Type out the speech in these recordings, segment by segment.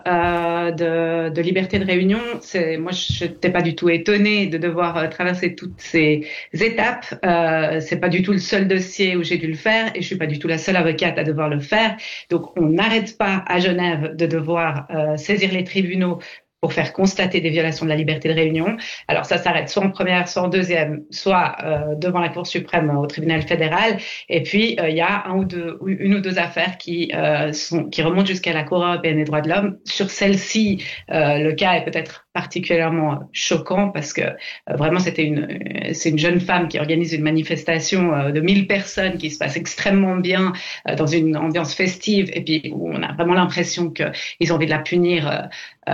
de liberté de réunion, moi, je n'étais pas du tout étonnée de devoir traverser toutes ces étapes. C'est pas du tout le seul dossier où j'ai dû le faire et je suis pas du tout la seule avocate à devoir le faire. Donc, on n'arrête pas à Genève de devoir saisir les tribunaux pour faire constater des violations de la liberté de réunion. Alors ça s'arrête soit en première, soit en deuxième, soit devant la Cour suprême au tribunal fédéral. Et puis il y a une ou deux affaires qui remontent jusqu'à la Cour européenne des droits de l'homme. Sur celle-ci, le cas est peut-être particulièrement choquant parce que vraiment c'est une jeune femme qui organise une manifestation de 1000 personnes qui se passe extrêmement bien dans une ambiance festive et puis où on a vraiment l'impression qu'ils ont envie de la punir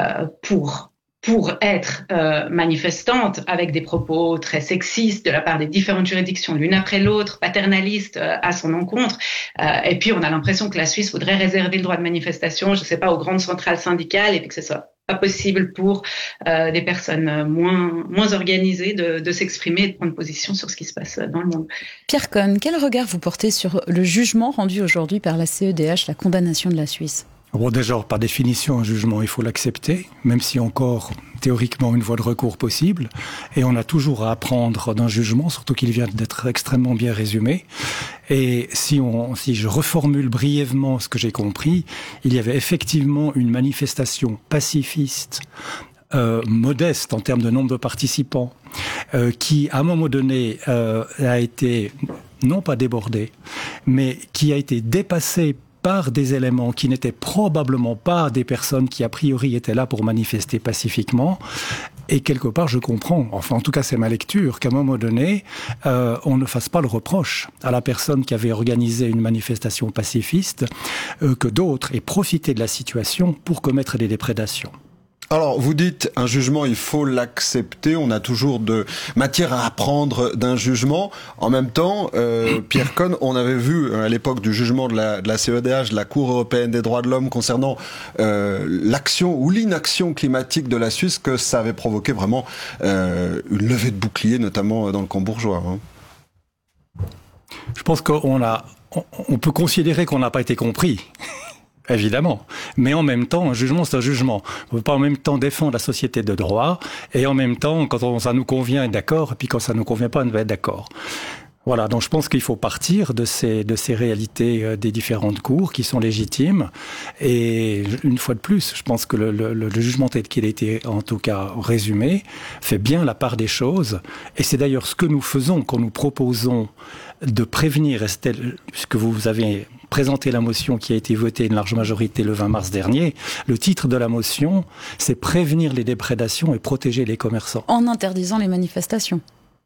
pour être manifestante avec des propos très sexistes de la part des différentes juridictions, l'une après l'autre, paternalistes à son encontre. Et puis on a l'impression que la Suisse voudrait réserver le droit de manifestation, je ne sais pas, aux grandes centrales syndicales et que ce soit pas possible pour des personnes moins organisées de s'exprimer et de prendre position sur ce qui se passe dans le monde. Pierre Cohn, quel regard vous portez sur le jugement rendu aujourd'hui par la CEDH, la condamnation de la Suisse ? Bon, déjà, par définition, un jugement, il faut l'accepter, même si encore, théoriquement, une voie de recours possible. Et on a toujours à apprendre d'un jugement, surtout qu'il vient d'être extrêmement bien résumé. Et si je reformule brièvement ce que j'ai compris, il y avait effectivement une manifestation pacifiste, modeste en termes de nombre de participants, qui, à un moment donné, a été, non pas débordée, mais qui a été dépassée par des éléments qui n'étaient probablement pas des personnes qui a priori étaient là pour manifester pacifiquement. Et quelque part, je comprends, enfin en tout cas c'est ma lecture, qu'à un moment donné, on ne fasse pas le reproche à la personne qui avait organisé une manifestation pacifiste que d'autres aient profité de la situation pour commettre des déprédations. Alors, vous dites, un jugement, il faut l'accepter. On a toujours de matière à apprendre d'un jugement. En même temps, Pierre Cohn, on avait vu à l'époque du jugement de la CEDH, de la Cour européenne des droits de l'homme, concernant l'action ou l'inaction climatique de la Suisse, que ça avait provoqué vraiment une levée de bouclier, notamment dans le camp bourgeois. Je pense qu'on peut considérer qu'on n'a pas été compris. Évidemment. Mais en même temps, un jugement, c'est un jugement. On ne peut pas en même temps défendre la société de droit et en même temps, quand ça nous convient, être d'accord, et puis quand ça ne nous convient pas, on va être d'accord. Voilà, donc je pense qu'il faut partir de ces réalités des différentes cours qui sont légitimes. Et une fois de plus, je pense que le jugement tel qu'il a été, en tout cas, résumé, fait bien la part des choses. Et c'est d'ailleurs ce que nous faisons quand nous proposons de prévenir, puisque vous avez présenté la motion qui a été votée à une large majorité le 20 mars dernier. Le titre de la motion, c'est prévenir les déprédations et protéger les commerçants. En interdisant les manifestations.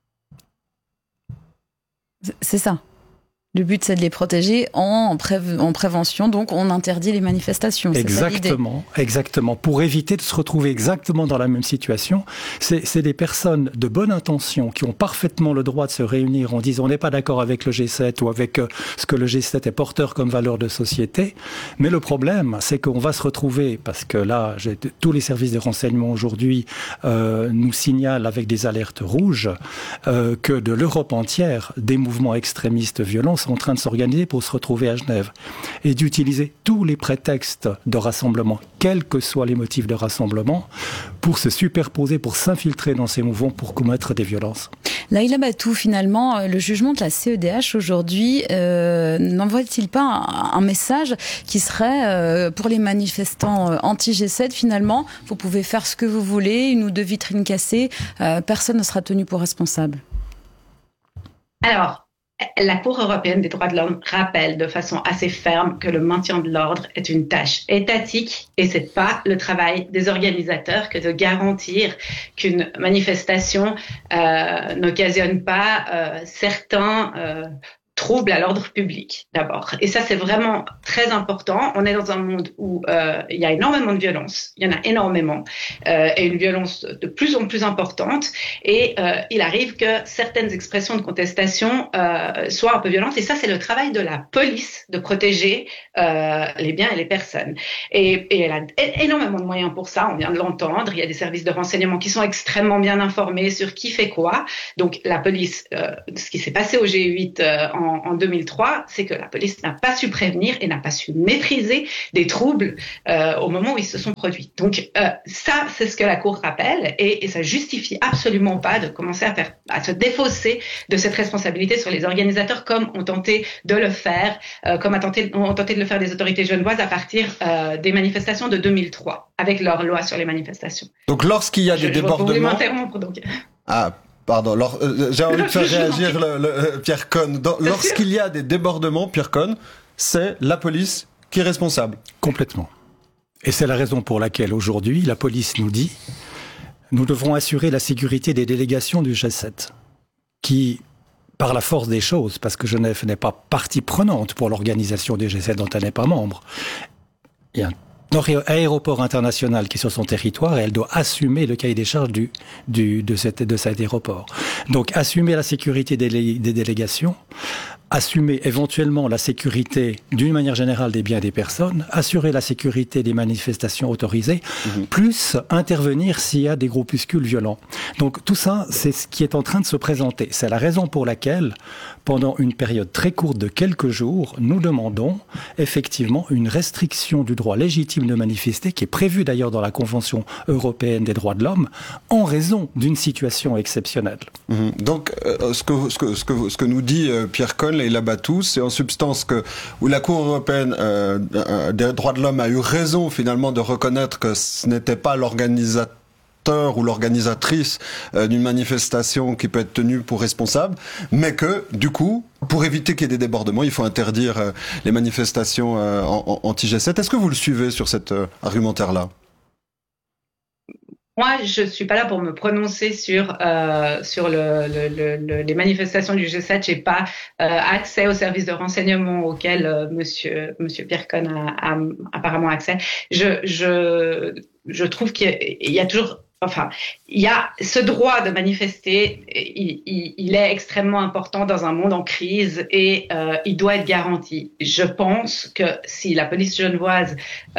C'est ça. Le but, c'est de les protéger en prévention, donc on interdit les manifestations. Exactement. Pour éviter de se retrouver exactement dans la même situation, c'est des personnes de bonne intention qui ont parfaitement le droit de se réunir en disant on n'est pas d'accord avec le G7 ou avec ce que le G7 est porteur comme valeur de société. Mais le problème, c'est qu'on va se retrouver, parce que là, tous les services de renseignement aujourd'hui nous signalent avec des alertes rouges que de l'Europe entière, des mouvements extrémistes violents sont en train de s'organiser pour se retrouver à Genève et d'utiliser tous les prétextes de rassemblement, quels que soient les motifs de rassemblement, pour se superposer, pour s'infiltrer dans ces mouvements, pour commettre des violences. Laïla Batou, finalement, le jugement de la CEDH aujourd'hui n'envoie-t-il pas un message qui serait pour les manifestants anti-G7, finalement, vous pouvez faire ce que vous voulez, une ou deux vitrines cassées, personne ne sera tenu pour responsable? Alors, la Cour européenne des droits de l'homme rappelle de façon assez ferme que le maintien de l'ordre est une tâche étatique et c'est pas le travail des organisateurs que de garantir qu'une manifestation n'occasionne pas certains troubles à l'ordre public, d'abord. Et ça, c'est vraiment très important. On est dans un monde où il y a énormément de violence. Il y en a énormément. Et une violence de plus en plus importante. Et il arrive que certaines expressions de contestation soient un peu violentes. Et ça, c'est le travail de la police de protéger les biens et les personnes. Et elle a énormément de moyens pour ça. On vient de l'entendre. Il y a des services de renseignement qui sont extrêmement bien informés sur qui fait quoi. Donc, la police, ce qui s'est passé au G8 en en 2003, c'est que la police n'a pas su prévenir et n'a pas su maîtriser des troubles au moment où ils se sont produits. Donc ça, c'est ce que la Cour rappelle, et ça justifie absolument pas de commencer à se défausser de cette responsabilité sur les organisateurs, comme ont tenté de le faire, comme ont tenté de le faire des autorités genevoises à partir des manifestations de 2003, avec leur loi sur les manifestations. Donc lorsqu'il y a des débordements... Je m'interrompre donc. Ah, pardon. J'ai envie de faire réagir Pierre Cohn. Lorsqu'il y a des débordements, Pierre Cohn, c'est la police qui est responsable. Complètement. Et c'est la raison pour laquelle aujourd'hui, la police nous dit, nous devrons assurer la sécurité des délégations du G7, qui, par la force des choses, parce que Genève n'est pas partie prenante pour l'organisation du G7 dont elle n'est pas membre, il y a un aéroport international qui est sur son territoire et elle doit assumer le cahier des charges de cet aéroport. Donc assumer la sécurité des délégations, assumer éventuellement la sécurité d'une manière générale des biens des personnes, assurer la sécurité des manifestations autorisées, plus intervenir s'il y a des groupuscules violents. Donc tout ça, c'est ce qui est en train de se présenter. C'est la raison pour laquelle, pendant une période très courte de quelques jours, nous demandons effectivement une restriction du droit légitime de manifester, qui est prévue d'ailleurs dans la Convention européenne des droits de l'homme, en raison d'une situation exceptionnelle. Donc, ce que nous dit Pierre Cohn et Labatou, c'est en substance où la Cour européenne des droits de l'homme a eu raison finalement de reconnaître que ce n'était pas l'organisateur ou l'organisatrice d'une manifestation qui peut être tenue pour responsable, mais que, du coup, pour éviter qu'il y ait des débordements, il faut interdire les manifestations anti-G7. Est-ce que vous le suivez sur cet argumentaire-là ? Moi, je suis pas là pour me prononcer sur les manifestations du G7. J'ai pas accès aux services de renseignement auxquels Monsieur Pierre Cohn a apparemment accès. Je trouve qu'il y a toujours, il y a ce droit de manifester. Il est extrêmement important dans un monde en crise et il doit être garanti. Je pense que si la police genevoise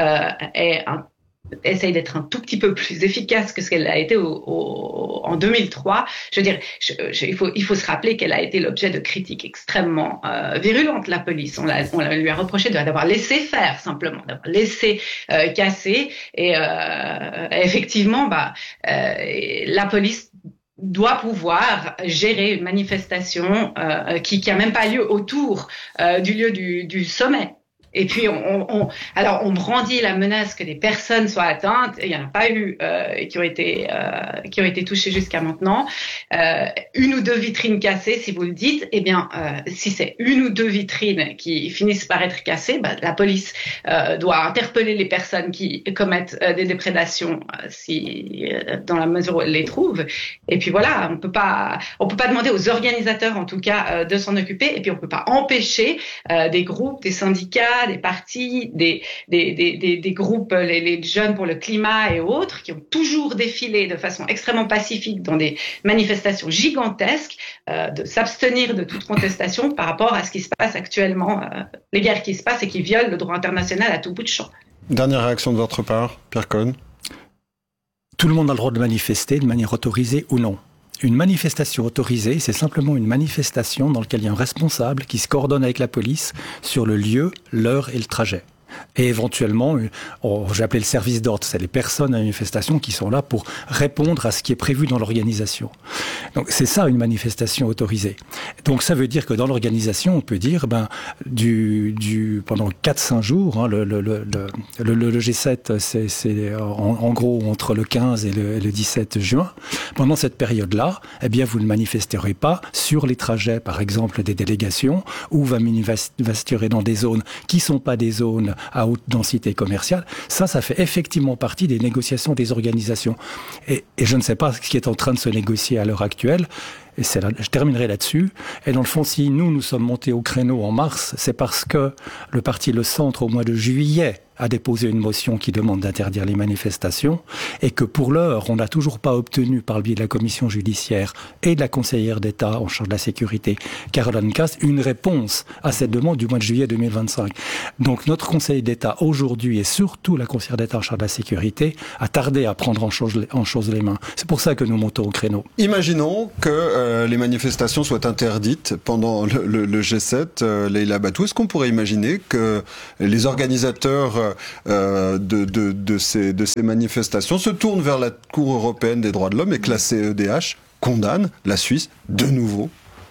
essaye d'être un tout petit peu plus efficace que ce qu'elle a été en 2003. Je veux dire, il faut se rappeler qu'elle a été l'objet de critiques extrêmement virulentes, la police. On lui a reproché d'avoir laissé faire, simplement, d'avoir laissé casser. Et effectivement, la police doit pouvoir gérer une manifestation qui a même pas lieu autour du lieu du sommet. Et puis on brandit la menace que des personnes soient atteintes. Il y en a pas eu qui ont été touchées jusqu'à maintenant. Une ou deux vitrines cassées, si vous le dites. Eh bien, si c'est une ou deux vitrines qui finissent par être cassées, la police doit interpeller les personnes qui commettent des déprédations, dans la mesure où elle les trouve. Et puis voilà, on peut pas demander aux organisateurs, en tout cas, de s'en occuper. Et puis on peut pas empêcher des groupes, des syndicats, des partis, des groupes, les jeunes pour le climat et autres, qui ont toujours défilé de façon extrêmement pacifique dans des manifestations gigantesques, de s'abstenir de toute contestation par rapport à ce qui se passe actuellement, les guerres qui se passent et qui violent le droit international à tout bout de champ. Dernière réaction de votre part, Pierre Cohn. Tout le monde a le droit de manifester de manière autorisée ou non. Une manifestation autorisée, c'est simplement une manifestation dans laquelle il y a un responsable qui se coordonne avec la police sur le lieu, l'heure et le trajet. Et éventuellement, j'ai appelé le service d'ordre, c'est les personnes à la manifestation qui sont là pour répondre à ce qui est prévu dans l'organisation. Donc c'est ça une manifestation autorisée. Donc ça veut dire que dans l'organisation, on peut dire pendant 4-5 jours, le G7 c'est en gros entre le 15 et le 17 juin. Pendant cette période-là, eh bien vous ne manifesterez pas sur les trajets, par exemple des délégations, ou vous manifesterez dans des zones qui sont pas des zones à haute densité commerciale. Ça fait effectivement partie des négociations des organisations. Et je ne sais pas ce qui est en train de se négocier à l'heure actuelle. Et je terminerai là-dessus. Et dans le fond, si nous sommes montés au créneau en mars, c'est parce que le parti Le Centre, au mois de juillet, a déposé une motion qui demande d'interdire les manifestations et que pour l'heure, on n'a toujours pas obtenu par le biais de la commission judiciaire et de la conseillère d'État en charge de la sécurité, Caroline Cast, une réponse à cette demande du mois de juillet 2025. Donc notre conseil d'État aujourd'hui et surtout la conseillère d'État en charge de la sécurité a tardé à prendre en chose les mains. C'est pour ça que nous montons au créneau. Imaginons que les manifestations soient interdites pendant le G7. Leïla Batou, est-ce qu'on pourrait imaginer que les organisateurs de ces manifestations se tournent vers la Cour européenne des droits de l'homme et que la CEDH condamne la Suisse de nouveau?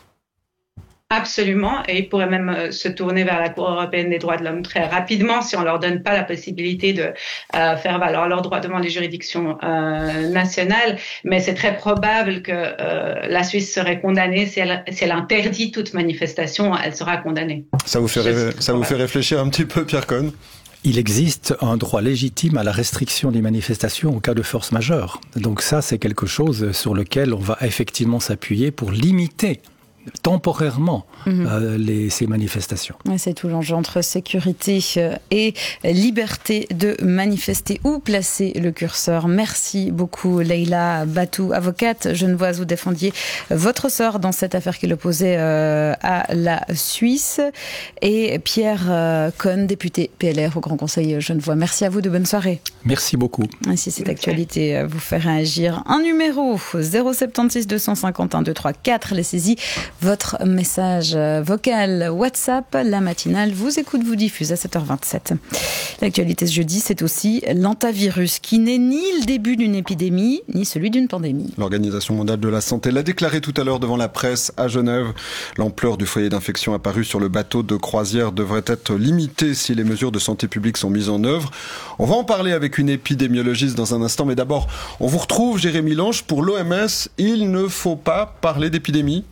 Absolument, et ils pourraient même se tourner vers la Cour européenne des droits de l'homme très rapidement si on leur donne pas la possibilité de faire valoir leurs droits devant les juridictions nationales. Mais c'est très probable que la Suisse serait condamnée si elle interdit toute manifestation, elle sera condamnée. Ça vous fait réfléchir un petit peu, Pierre Cohn? Il existe un droit légitime à la restriction des manifestations en cas de force majeure. Donc ça, c'est quelque chose sur lequel on va effectivement s'appuyer pour limiter temporairement ces manifestations. C'est tout l'enjeu entre sécurité et liberté de manifester. Où placer le curseur? Merci beaucoup Leïla Batou, avocate genevoise. Vous défendiez votre sort dans cette affaire qui l'opposait à la Suisse. Et Pierre Cohn, député PLR au Grand Conseil genevois. Merci à vous, de bonne soirée. Merci beaucoup. Ainsi, cette actualité vous fait réagir. Un numéro 076 251 234. Laissez-y votre message vocal WhatsApp. La matinale vous écoute, vous diffuse à 7h27. L'actualité ce jeudi, c'est aussi l'antavirus qui n'est ni le début d'une épidémie, ni celui d'une pandémie. L'Organisation mondiale de la santé l'a déclaré tout à l'heure devant la presse à Genève. L'ampleur du foyer d'infection apparu sur le bateau de croisière devrait être limitée si les mesures de santé publique sont mises en œuvre. On va en parler avec une épidémiologiste dans un instant, mais d'abord, on vous retrouve, Jérémy Lange. Pour l'OMS, il ne faut pas parler d'épidémie.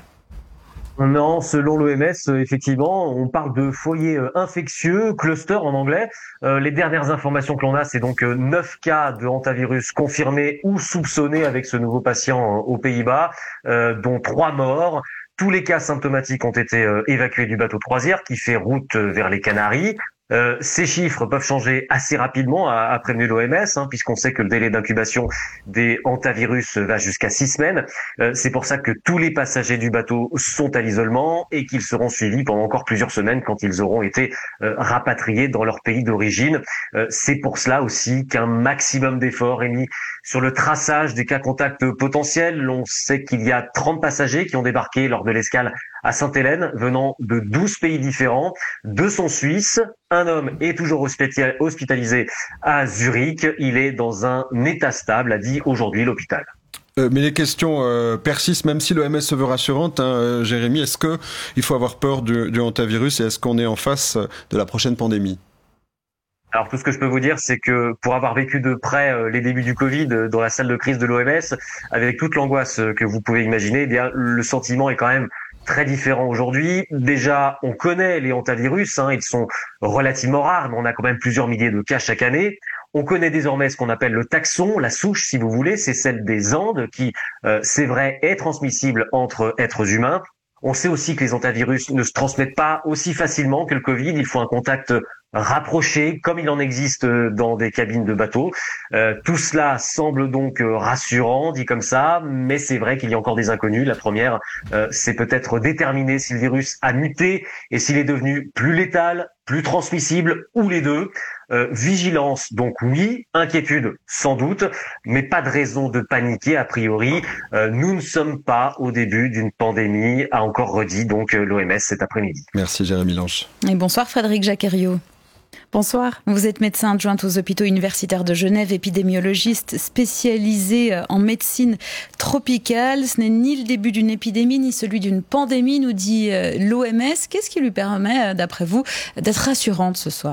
Non, selon l'OMS, effectivement, on parle de foyer infectieux, cluster en anglais. Les dernières informations que l'on a, c'est donc 9 cas de hantavirus confirmés ou soupçonnés avec ce nouveau patient aux Pays-Bas, dont 3 morts. Tous les cas symptomatiques ont été évacués du bateau de croisière qui fait route vers les Canaries. Ces chiffres peuvent changer assez rapidement, a prévenu l'OMS, puisqu'on sait que le délai d'incubation des hantavirus va jusqu'à 6 semaines. C'est pour ça que tous les passagers du bateau sont à l'isolement et qu'ils seront suivis pendant encore plusieurs semaines quand ils auront été rapatriés dans leur pays d'origine. C'est pour cela aussi qu'un maximum d'efforts est mis sur le traçage des cas contacts potentiels. On sait qu'il y a 30 passagers qui ont débarqué lors de l'escale à Sainte-Hélène, venant de 12 pays différents. 2 sont suisses. Un homme est toujours hospitalisé à Zurich. Il est dans un état stable, a dit aujourd'hui l'hôpital. Mais les questions persistent, même si l'OMS se veut rassurante, Jérémy. Est-ce que il faut avoir peur du hantavirus et est-ce qu'on est en face de la prochaine pandémie? Alors tout ce que je peux vous dire, c'est que pour avoir vécu de près les débuts du Covid dans la salle de crise de l'OMS, avec toute l'angoisse que vous pouvez imaginer, eh bien le sentiment est quand même très différent aujourd'hui. Déjà, on connaît les hantavirus, ils sont relativement rares, mais on a quand même plusieurs milliers de cas chaque année. On connaît désormais ce qu'on appelle le taxon, la souche si vous voulez, c'est celle des Andes qui, c'est vrai, est transmissible entre êtres humains. On sait aussi que les hantavirus ne se transmettent pas aussi facilement que le Covid. Il faut un contact rapproché, comme il en existe dans des cabines de bateaux. Tout cela semble donc rassurant, dit comme ça, mais c'est vrai qu'il y a encore des inconnus. La première, c'est peut-être déterminer si le virus a muté et s'il est devenu plus létal, plus transmissible, ou les deux. Vigilance, donc oui, inquiétude sans doute, mais pas de raison de paniquer a priori. Nous ne sommes pas au début d'une pandémie, a encore redit donc l'OMS cet après-midi. Merci Jérémy Lange. Et bonsoir Frédéric Jacqueriot. Bonsoir. Vous êtes médecin adjointe aux hôpitaux universitaires de Genève, épidémiologiste spécialisé en médecine tropicale. Ce n'est ni le début d'une épidémie, ni celui d'une pandémie, nous dit l'OMS. Qu'est-ce qui lui permet, d'après vous, d'être rassurante ce soir ?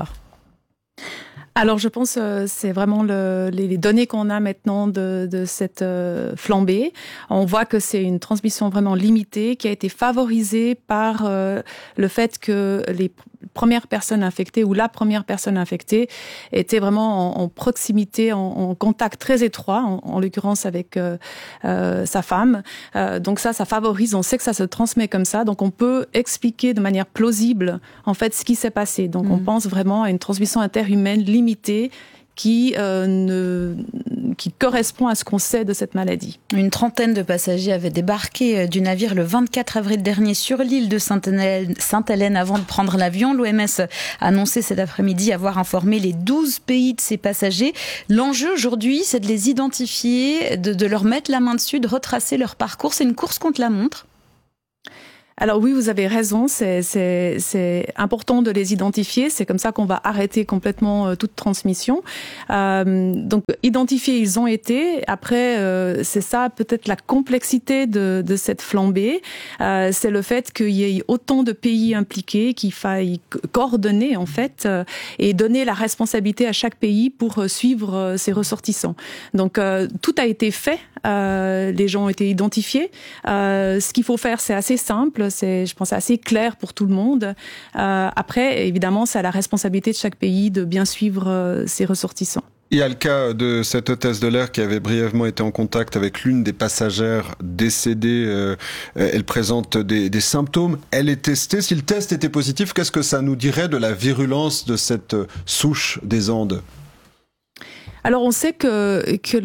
Alors, je pense c'est vraiment les données qu'on a maintenant de cette flambée. On voit que c'est une transmission vraiment limitée qui a été favorisée par le fait que première personne infectée ou la première personne infectée était vraiment en proximité, en contact très étroit, en l'occurrence avec sa femme. Donc ça favorise, on sait que ça se transmet comme ça, donc on peut expliquer de manière plausible en fait ce qui s'est passé. Donc on pense vraiment à une transmission interhumaine limitée qui correspond à ce qu'on sait de cette maladie. Une trentaine de passagers avaient débarqué du navire le 24 avril dernier sur l'île de Sainte-Hélène avant de prendre l'avion. L'OMS a annoncé cet après-midi avoir informé les 12 pays de ces passagers. L'enjeu aujourd'hui, c'est de les identifier, de leur mettre la main dessus, de retracer leur parcours. C'est une course contre la montre. Alors oui, vous avez raison, c'est important de les identifier, c'est comme ça qu'on va arrêter complètement toute transmission. Donc identifiés, ils ont été. Après, c'est ça peut-être la complexité de cette flambée, c'est le fait qu'il y ait autant de pays impliqués, qu'il faille coordonner en fait et donner la responsabilité à chaque pays pour suivre ses ressortissants. Donc tout a été fait, les gens ont été identifiés. Ce qu'il faut faire, c'est assez simple. C'est, je pense, assez clair pour tout le monde. Après, évidemment, c'est à la responsabilité de chaque pays de bien suivre ses ressortissants. Il y a le cas de cette hôtesse de l'air qui avait brièvement été en contact avec l'une des passagères décédées. Elle présente des symptômes. Elle est testée. Si le test était positif, qu'est-ce que ça nous dirait de la virulence de cette souche des Andes ? Alors on sait que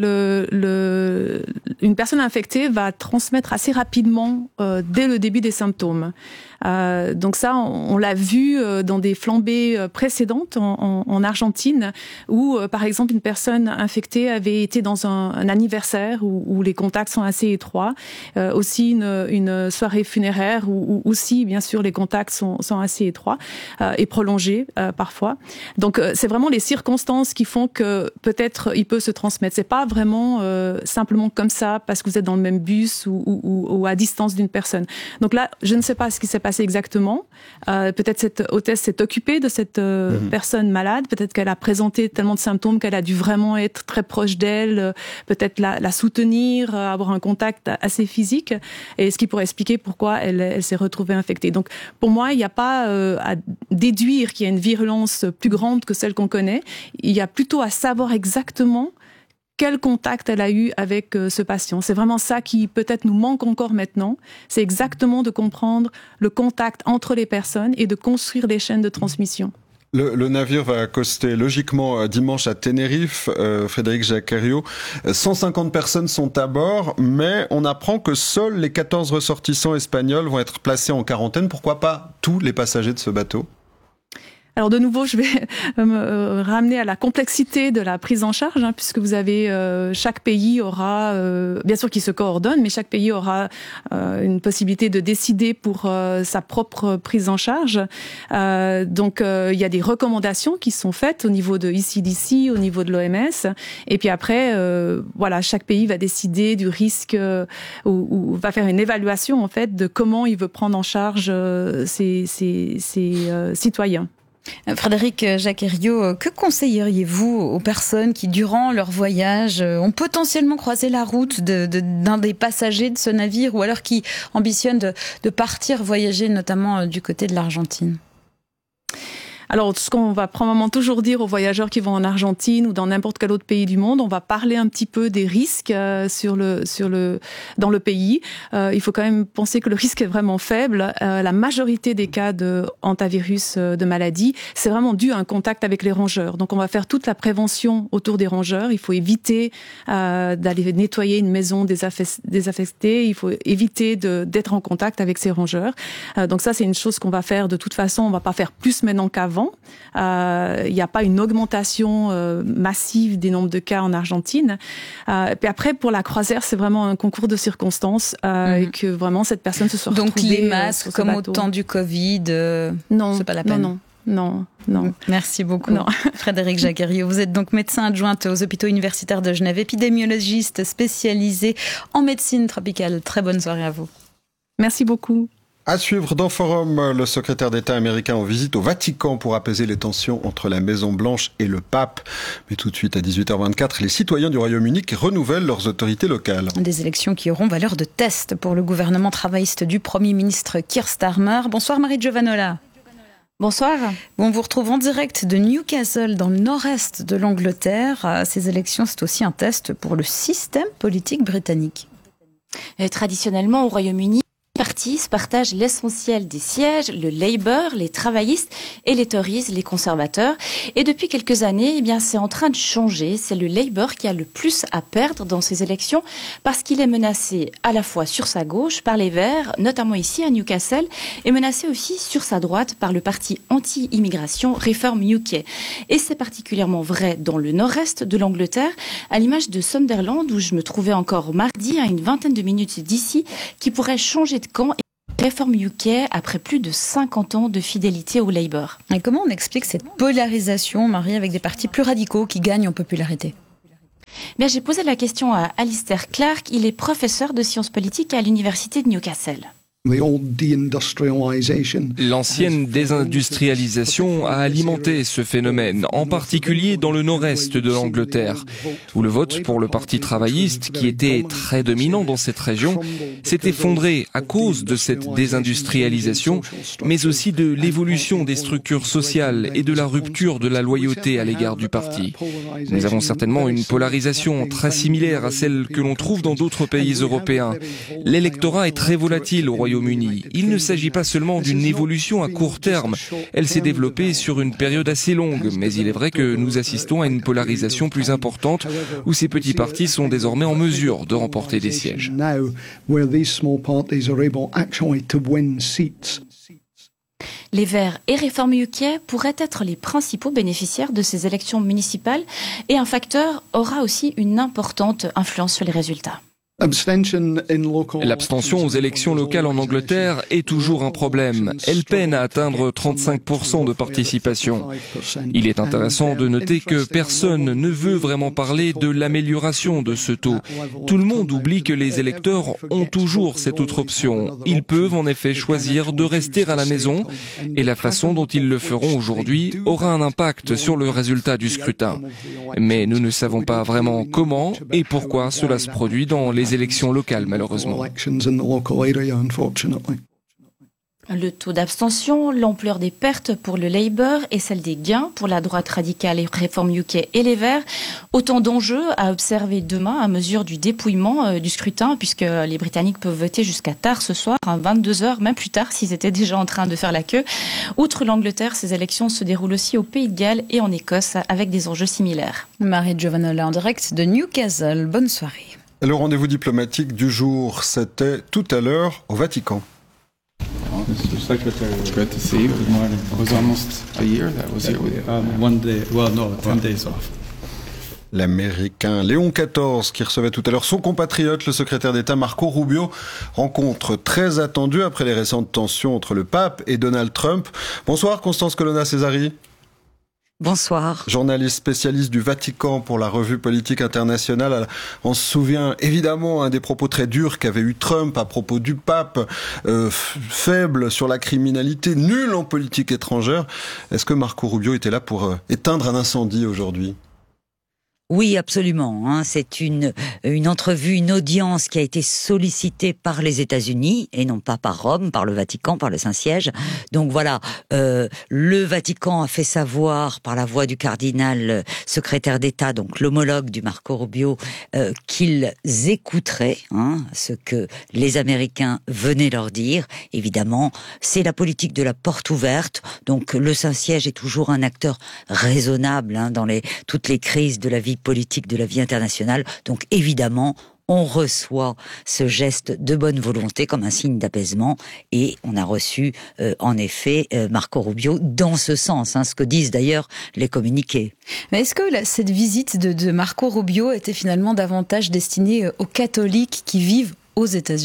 une personne infectée va transmettre assez rapidement dès le début des symptômes. Donc ça, on l'a vu dans des flambées précédentes en Argentine, où par exemple une personne infectée avait été dans un anniversaire où les contacts sont assez étroits, aussi une soirée funéraire où aussi bien sûr les contacts sont assez étroits et prolongés parfois. Donc c'est vraiment les circonstances qui font que peut-être il peut se transmettre. C'est pas vraiment simplement comme ça parce que vous êtes dans le même bus ou à distance d'une personne. Donc là, je ne sais pas ce qui s'est passé exactement. Peut-être cette hôtesse s'est occupée de cette personne malade. Peut-être qu'elle a présenté tellement de symptômes qu'elle a dû vraiment être très proche d'elle. Peut-être la soutenir, avoir un contact assez physique. Et ce qui pourrait expliquer pourquoi elle s'est retrouvée infectée. Donc pour moi, il n'y a pas à déduire qu'il y a une virulence plus grande que celle qu'on connaît. Il y a plutôt à savoir exactement quel contact elle a eu avec ce patient. C'est vraiment ça qui peut-être nous manque encore maintenant. C'est exactement de comprendre le contact entre les personnes et de construire les chaînes de transmission. Le navire va accoster logiquement dimanche à Tenerife, Frédéric Jacqueriot. 150 personnes sont à bord, mais on apprend que seuls les 14 ressortissants espagnols vont être placés en quarantaine. Pourquoi pas tous les passagers de ce bateau ? Alors de nouveau, je vais me ramener à la complexité de la prise en charge, puisque vous avez chaque pays aura, bien sûr qui se coordonne, mais chaque pays aura une possibilité de décider pour sa propre prise en charge. Donc il y a des recommandations qui sont faites au niveau de ECDC, au niveau de l'OMS, et puis après, voilà, chaque pays va décider du risque ou va faire une évaluation en fait de comment il veut prendre en charge ses citoyens. Frédéric Jacqueriot, que conseilleriez-vous aux personnes qui, durant leur voyage, ont potentiellement croisé la route d'un des passagers de ce navire ou alors qui ambitionnent de partir voyager, notamment du côté de l'Argentine ? Alors, ce qu'on va probablement toujours dire aux voyageurs qui vont en Argentine ou dans n'importe quel autre pays du monde, on va parler un petit peu des risques dans le pays. Il faut quand même penser que le risque est vraiment faible. La majorité des cas de hantavirus de maladie, c'est vraiment dû à un contact avec les rongeurs. Donc, on va faire toute la prévention autour des rongeurs. Il faut éviter d'aller nettoyer une maison désaffectée. Il faut éviter d'être en contact avec ces rongeurs. Donc ça, c'est une chose qu'on va faire de toute façon. On va pas faire plus maintenant qu'avant. Il n'y a pas une augmentation massive des nombres de cas en Argentine. Puis après, pour la croisière, c'est vraiment un concours de circonstances et que vraiment cette personne se soit retrouvée. Donc les masques, comme au temps du Covid, non, c'est pas la peine. Non. Merci beaucoup, Frédéric Jacqueriot. Vous êtes donc médecin adjointe aux hôpitaux universitaires de Genève, épidémiologiste spécialisé en médecine tropicale. Très bonne soirée à vous. Merci beaucoup. À suivre dans Forum, le secrétaire d'État américain en visite au Vatican pour apaiser les tensions entre la Maison-Blanche et le pape. Mais tout de suite à 18h24, les citoyens du Royaume-Uni qui renouvellent leurs autorités locales. Des élections qui auront valeur de test pour le gouvernement travailliste du Premier ministre Keir Starmer. Bonsoir Marie Giovanola. Bonsoir. Bon, on vous retrouve en direct de Newcastle, dans le nord-est de l'Angleterre. Ces élections, c'est aussi un test pour le système politique britannique. Traditionnellement, au Royaume-Uni, les partis se partagent l'essentiel des sièges, le Labour, les travaillistes, et les Tories, les conservateurs. Et depuis quelques années, eh bien, c'est en train de changer. C'est le Labour qui a le plus à perdre dans ces élections parce qu'il est menacé à la fois sur sa gauche par les Verts, notamment ici à Newcastle, et menacé aussi sur sa droite par le parti anti-immigration Reform UK. Et c'est particulièrement vrai dans le nord-est de l'Angleterre, à l'image de Sunderland, où je me trouvais encore mardi, à une vingtaine de minutes d'ici, qui pourrait changer de camp et Reform UK après plus de 50 ans de fidélité au Labour. Et comment on explique cette polarisation, Marie, avec des partis plus radicaux qui gagnent en popularité ? Bien, j'ai posé la question à Alistair Clark, il est professeur de sciences politiques à l'université de Newcastle. L'ancienne désindustrialisation a alimenté ce phénomène, en particulier dans le nord-est de l'Angleterre, où le vote pour le Parti travailliste, qui était très dominant dans cette région, s'est effondré à cause de cette désindustrialisation, mais aussi de l'évolution des structures sociales et de la rupture de la loyauté à l'égard du parti. Nous avons certainement une polarisation très similaire à celle que l'on trouve dans d'autres pays européens. L'électorat est très volatile au Royaume-Uni. Il ne s'agit pas seulement d'une évolution à court terme. Elle s'est développée sur une période assez longue, mais il est vrai que nous assistons à une polarisation plus importante où ces petits partis sont désormais en mesure de remporter des sièges. Les Verts et Reform UK pourraient être les principaux bénéficiaires de ces élections municipales et un facteur aura aussi une importante influence sur les résultats. L'abstention aux élections locales en Angleterre est toujours un problème. Elle peine à atteindre 35% de participation. Il est intéressant de noter que personne ne veut vraiment parler de l'amélioration de ce taux. Tout le monde oublie que les électeurs ont toujours cette autre option. Ils peuvent en effet choisir de rester à la maison et la façon dont ils le feront aujourd'hui aura un impact sur le résultat du scrutin. Mais nous ne savons pas vraiment comment et pourquoi cela se produit dans les élections locales, malheureusement. Le taux d'abstention, l'ampleur des pertes pour le Labour et celle des gains pour la droite radicale et Reform UK et les Verts. Autant d'enjeux à observer demain à mesure du dépouillement du scrutin, puisque les Britanniques peuvent voter jusqu'à tard ce soir, à 22h, même plus tard s'ils étaient déjà en train de faire la queue. Outre l'Angleterre, ces élections se déroulent aussi au Pays de Galles et en Écosse avec des enjeux similaires. Marie Giovanola en direct de Newcastle. Bonne soirée. Le rendez-vous diplomatique du jour, c'était tout à l'heure au Vatican. Mr. Secretary, good to see you. Good morning. It was almost a year that was here with you. 1 day, well, no, 10 days off. L'Américain Léon XIV, qui recevait tout à l'heure son compatriote, le secrétaire d'État Marco Rubio, rencontre très attendue après les récentes tensions entre le pape et Donald Trump. Bonsoir Constance Colonna-Césari. Bonsoir. Journaliste spécialiste du Vatican pour la revue politique internationale. On se souvient évidemment des propos très durs qu'avait eu Trump à propos du pape, faible sur la criminalité, nul en politique étrangère. Est-ce que Marco Rubio était là pour éteindre un incendie aujourd'hui ? Oui, absolument. C'est une entrevue, une audience qui a été sollicitée par les États-Unis et non pas par Rome, par le Vatican, par le Saint-Siège. Donc voilà, le Vatican a fait savoir par la voix du cardinal secrétaire d'État, donc l'homologue du Marco Rubio, qu'ils écouteraient ce que les Américains venaient leur dire. Évidemment, c'est la politique de la porte ouverte. Donc le Saint-Siège est toujours un acteur raisonnable dans toutes les crises de la vie politique, de la vie internationale. Donc évidemment, on reçoit ce geste de bonne volonté comme un signe d'apaisement et on a reçu en effet Marco Rubio dans ce sens, ce que disent d'ailleurs les communiqués. Mais est-ce que cette visite de Marco Rubio était finalement davantage destinée aux catholiques qui vivent aux États-Unis ?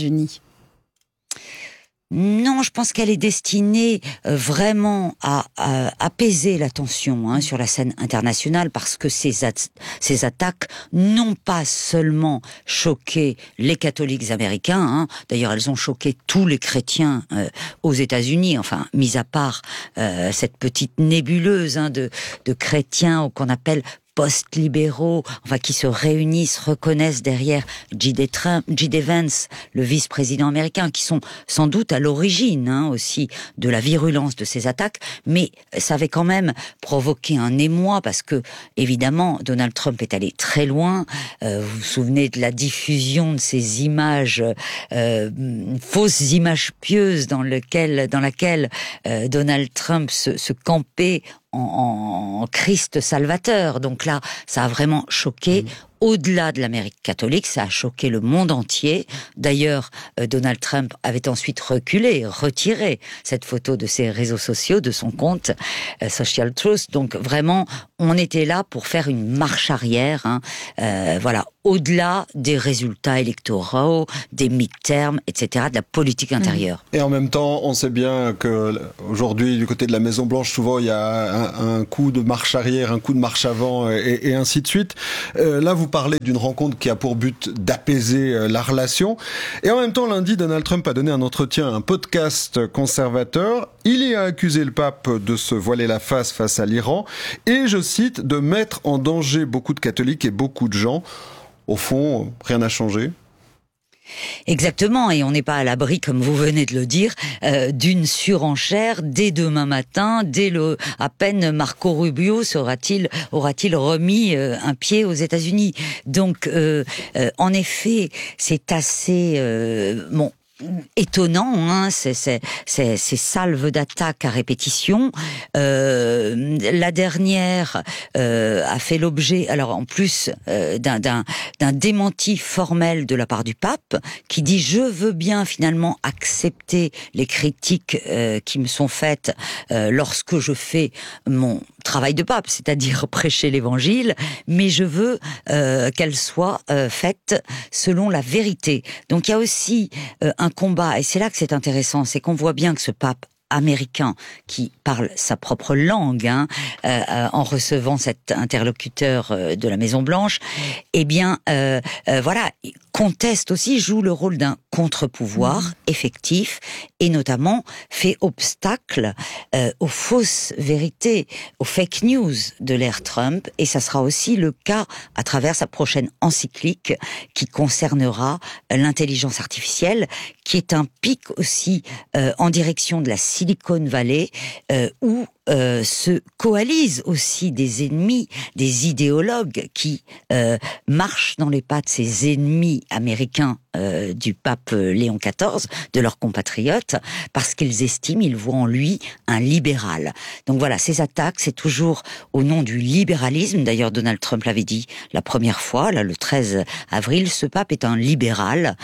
Non, je pense qu'elle est destinée vraiment à apaiser la tension sur la scène internationale parce que ces attaques n'ont pas seulement choqué les catholiques américains, d'ailleurs elles ont choqué tous les chrétiens aux États-Unis, enfin mis à part cette petite nébuleuse de chrétiens qu'on appelle post-libéraux, enfin qui se réunissent, reconnaissent derrière J.D. Vance, le vice-président américain, qui sont sans doute à l'origine aussi de la virulence de ces attaques, mais ça avait quand même provoqué un émoi parce que, évidemment, Donald Trump est allé très loin. Vous vous souvenez de la diffusion de ces images, fausses images pieuses dans laquelle Donald Trump se campait en Christ salvateur. Donc là, ça a vraiment choqué. Au-delà de l'Amérique catholique, ça a choqué le monde entier. D'ailleurs, Donald Trump avait ensuite retiré cette photo de ses réseaux sociaux, de son compte Social Truth. Donc vraiment, on était là pour faire une marche arrière. Voilà, au-delà des résultats électoraux, des midterms, etc., de la politique intérieure. Et en même temps, on sait bien que aujourd'hui, du côté de la Maison-Blanche, souvent il y a un coup de marche arrière, un coup de marche avant, et ainsi de suite. Là, vous parlez d'une rencontre qui a pour but d'apaiser la relation. Et en même temps, lundi, Donald Trump a donné un entretien à un podcast conservateur. Il y a accusé le pape de se voiler la face à l'Iran et, je cite, de mettre en danger beaucoup de catholiques et beaucoup de gens. Au fond, rien n'a changé. Exactement, et on n'est pas à l'abri, comme vous venez de le dire, d'une surenchère dès demain matin, à peine Marco Rubio aura-t-il remis un pied aux États-Unis. Donc, en effet, c'est assez étonnant, ces salves d'attaques à répétition. La dernière a fait l'objet, alors en plus d'un démenti formel de la part du pape, qui dit: je veux bien finalement accepter les critiques qui me sont faites lorsque je fais mon travail de pape, c'est-à-dire prêcher l'évangile, mais je veux qu'elle soit faite selon la vérité. Donc il y a aussi un combat, et c'est là que c'est intéressant, c'est qu'on voit bien que ce pape américain qui parle sa propre langue, en recevant cet interlocuteur de la Maison-Blanche, eh bien, voilà, conteste aussi, joue le rôle d'un contre-pouvoir effectif, et notamment fait obstacle aux fausses vérités, aux fake news de l'ère Trump, et ça sera aussi le cas à travers sa prochaine encyclique qui concernera l'intelligence artificielle, qui est un pic aussi en direction de la Silicon Valley, où se coalisent aussi des ennemis, des idéologues qui marchent dans les pas de ces ennemis américains du pape Léon XIV, de leurs compatriotes, parce qu'ils estiment, ils voient en lui un libéral. Donc voilà, ces attaques, c'est toujours au nom du libéralisme. D'ailleurs, Donald Trump l'avait dit la première fois, là, le 13 avril, ce pape est un libéral.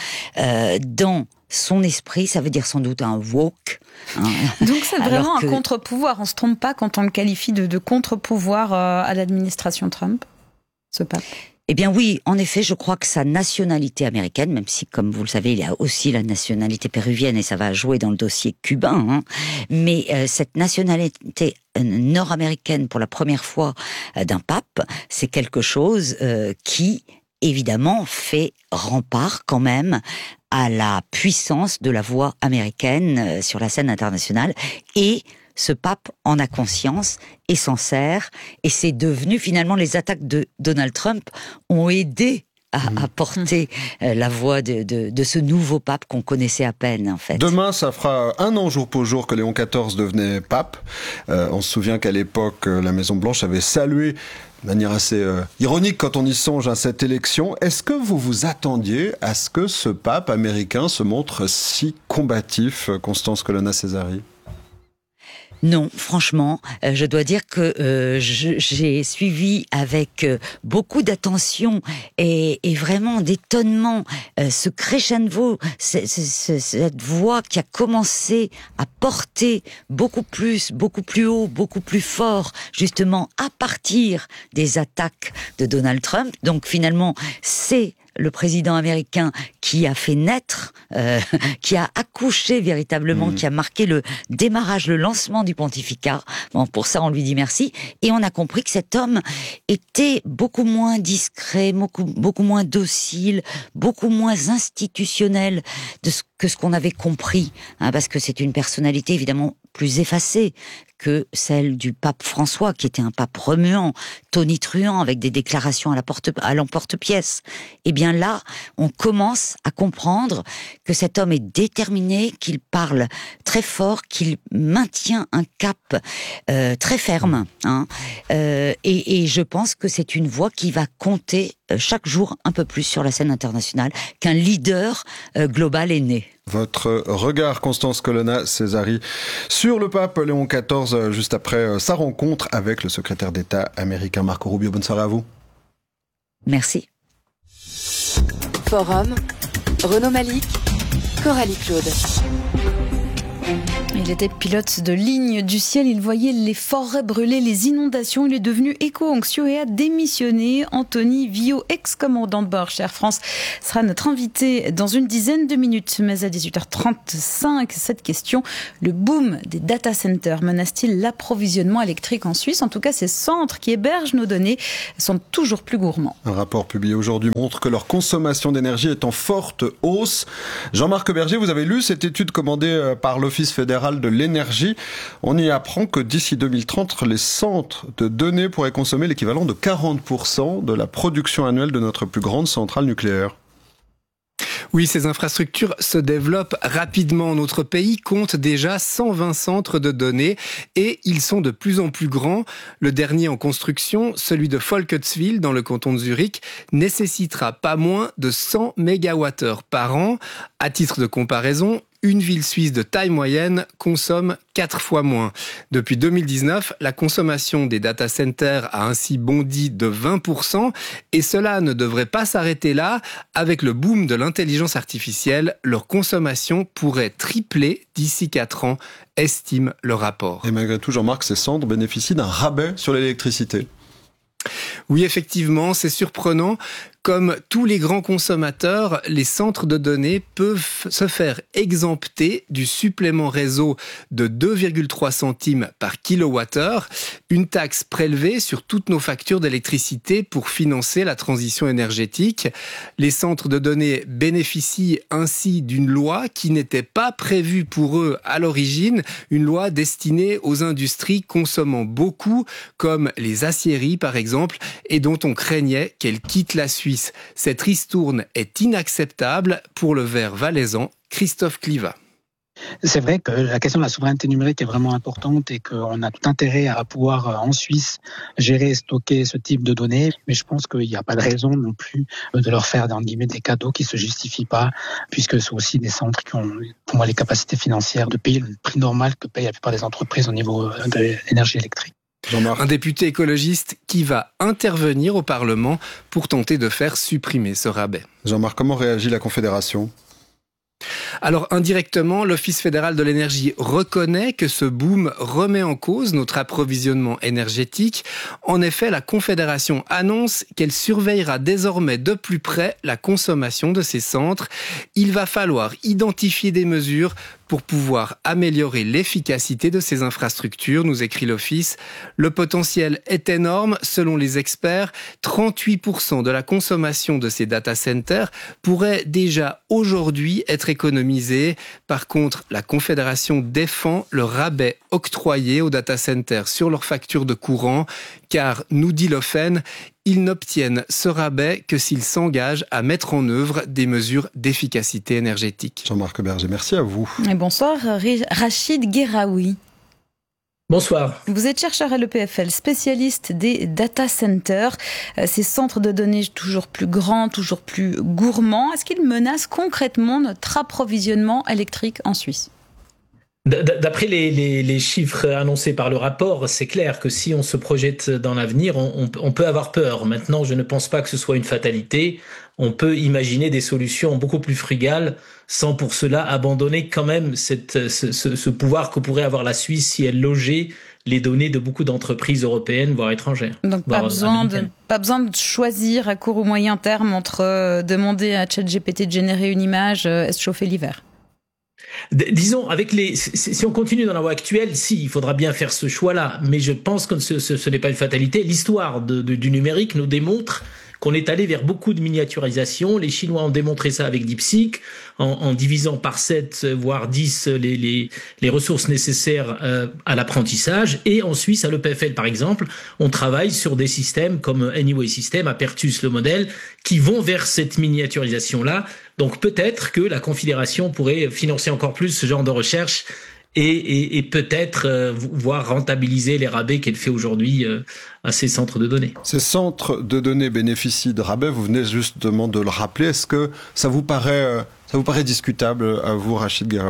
Dans son esprit, ça veut dire sans doute un woke. Donc c'est vraiment un contre-pouvoir. On se trompe pas quand on le qualifie de contre-pouvoir à l'administration Trump, ce pape. Eh bien oui, en effet, je crois que sa nationalité américaine, même si, comme vous le savez, il y a aussi la nationalité péruvienne, et ça va jouer dans le dossier cubain, mais cette nationalité nord-américaine pour la première fois d'un pape, c'est quelque chose qui, évidemment, fait rempart quand même à la puissance de la voix américaine sur la scène internationale, et ce pape en a conscience et s'en sert, et c'est devenu finalement, les attaques de Donald Trump ont aidé à porter la voix de ce nouveau pape qu'on connaissait à peine, en fait. Demain, ça fera 1 an jour pour jour que Léon XIV devenait pape. On se souvient qu'à l'époque, la Maison-Blanche avait salué de manière assez ironique quand on y songe à cette élection. Est-ce que vous vous attendiez à ce que ce pape américain se montre si combatif, Constance Colonna-Césari ? Non, franchement, je dois dire que j'ai suivi avec beaucoup d'attention et vraiment d'étonnement ce crescendo, cette voix qui a commencé à porter beaucoup plus haut, beaucoup plus fort, justement à partir des attaques de Donald Trump. Donc finalement, c'est le président américain qui a fait naître, qui a accouché véritablement, qui a marqué le démarrage, le lancement du pontificat. Bon, pour ça, on lui dit merci. Et on a compris que cet homme était beaucoup moins discret, beaucoup moins docile, beaucoup moins institutionnel que ce qu'on avait compris, parce que c'est une personnalité évidemment plus effacée que celle du pape François, qui était un pape remuant, tonitruant, avec des déclarations à l'emporte-pièce. Eh bien là, on commence à comprendre que cet homme est déterminé, qu'il parle très fort, qu'il maintient un cap très ferme. Et je pense que c'est une voix qui va compter chaque jour un peu plus sur la scène internationale, qu'un leader global est né. Votre regard, Constance Colonna-Césari, sur le pape Léon XIV, juste après sa rencontre avec le secrétaire d'État américain Marco Rubio. Bonne soirée à vous. Merci. Forum, Renaud Malik, Coralie Claude. Il était pilote de ligne du ciel, il voyait les forêts brûler, les inondations, il est devenu éco-anxieux et a démissionné. Anthony Viot, ex-commandant de bord chez Air France, sera notre invité dans une dizaine de minutes. Mais à 18h35, cette question, le boom des data centers menace-t-il l'approvisionnement électrique en Suisse? En tout cas, ces centres qui hébergent nos données sont toujours plus gourmands. Un rapport publié aujourd'hui montre que leur consommation d'énergie est en forte hausse. Jean-Marc Berger, vous avez lu cette étude commandée par l'Office fédéral de l'énergie. On y apprend que d'ici 2030, les centres de données pourraient consommer l'équivalent de 40% de la production annuelle de notre plus grande centrale nucléaire. Oui, ces infrastructures se développent rapidement. Notre pays compte déjà 120 centres de données et ils sont de plus en plus grands. Le dernier en construction, celui de Folketswil dans le canton de Zurich, nécessitera pas moins de 100 MWh par an. À titre de comparaison, une ville suisse de taille moyenne consomme 4 fois moins. Depuis 2019, la consommation des data centers a ainsi bondi de 20% et cela ne devrait pas s'arrêter là. Avec le boom de l'intelligence artificielle, leur consommation pourrait tripler d'ici 4 ans, estime le rapport. Et malgré tout, Jean-Marc, ces centres bénéficient d'un rabais sur l'électricité. Oui, effectivement, c'est surprenant. Comme tous les grands consommateurs, les centres de données peuvent se faire exempter du supplément réseau de 2,3 centimes par kilowattheure, une taxe prélevée sur toutes nos factures d'électricité pour financer la transition énergétique. Les centres de données bénéficient ainsi d'une loi qui n'était pas prévue pour eux à l'origine, une loi destinée aux industries consommant beaucoup, comme les aciéries par exemple, et dont on craignait qu'elles quittent la Suisse. Cette ristourne est inacceptable pour le vert valaisan Christophe Cliva. C'est vrai que la question de la souveraineté numérique est vraiment importante et qu'on a tout intérêt à pouvoir en Suisse gérer et stocker ce type de données. Mais je pense qu'il n'y a pas de raison non plus de leur faire des cadeaux qui ne se justifient pas, puisque c'est aussi des centres qui ont pour moi les capacités financières de payer le prix normal que payent la plupart des entreprises au niveau de l'énergie électrique. Un député écologiste qui va intervenir au Parlement pour tenter de faire supprimer ce rabais. Jean-Marc, comment réagit la Confédération ? Alors indirectement, l'Office fédéral de l'énergie reconnaît que ce boom remet en cause notre approvisionnement énergétique. En effet, la Confédération annonce qu'elle surveillera désormais de plus près la consommation de ces centres. Il va falloir identifier des mesures pour pouvoir améliorer l'efficacité de ces infrastructures, nous écrit l'Office. Le potentiel est énorme. Selon les experts, 38% de la consommation de ces data centers pourrait déjà aujourd'hui être économisée. Par contre, la Confédération défend le rabais octroyé aux data centers sur leurs factures de courant, car, nous dit l'OFEN, ils n'obtiennent ce rabais que s'ils s'engagent à mettre en œuvre des mesures d'efficacité énergétique. Jean-Marc Berger, merci à vous. Et bonsoir, Rachid Guéraoui. Bonsoir. Vous êtes chercheur à l'EPFL, spécialiste des data centers, ces centres de données toujours plus grands, toujours plus gourmands. Est-ce qu'ils menacent concrètement notre approvisionnement électrique en Suisse ? D'après les chiffres annoncés par le rapport, c'est clair que si on se projette dans l'avenir, on peut avoir peur. Maintenant, je ne pense pas que ce soit une fatalité. On peut imaginer des solutions beaucoup plus frugales sans pour cela abandonner quand même ce pouvoir que pourrait avoir la Suisse si elle logeait les données de beaucoup d'entreprises européennes, voire étrangères. Donc pas besoin de choisir à court ou moyen terme entre demander à ChatGPT de générer une image et se chauffer l'hiver. Disons, si on continue dans la voie actuelle, il faudra bien faire ce choix-là. Mais je pense que ce n'est pas une fatalité. L'histoire du numérique nous démontre qu'on est allé vers beaucoup de miniaturisation. Les Chinois ont démontré ça avec DeepSeek, en divisant par 7, voire 10 les ressources nécessaires à l'apprentissage. Et en Suisse, à l'EPFL par exemple, on travaille sur des systèmes comme Anyway System, Apertus le modèle, qui vont vers cette miniaturisation-là. Donc peut-être que la Confédération pourrait financer encore plus ce genre de recherche et peut-être voir rentabiliser les rabais qu'elle fait aujourd'hui à ces centres de données. Ces centres de données bénéficient de rabais, vous venez justement de le rappeler. Est-ce que ça vous paraît discutable à vous, Rachid Gueraoui ?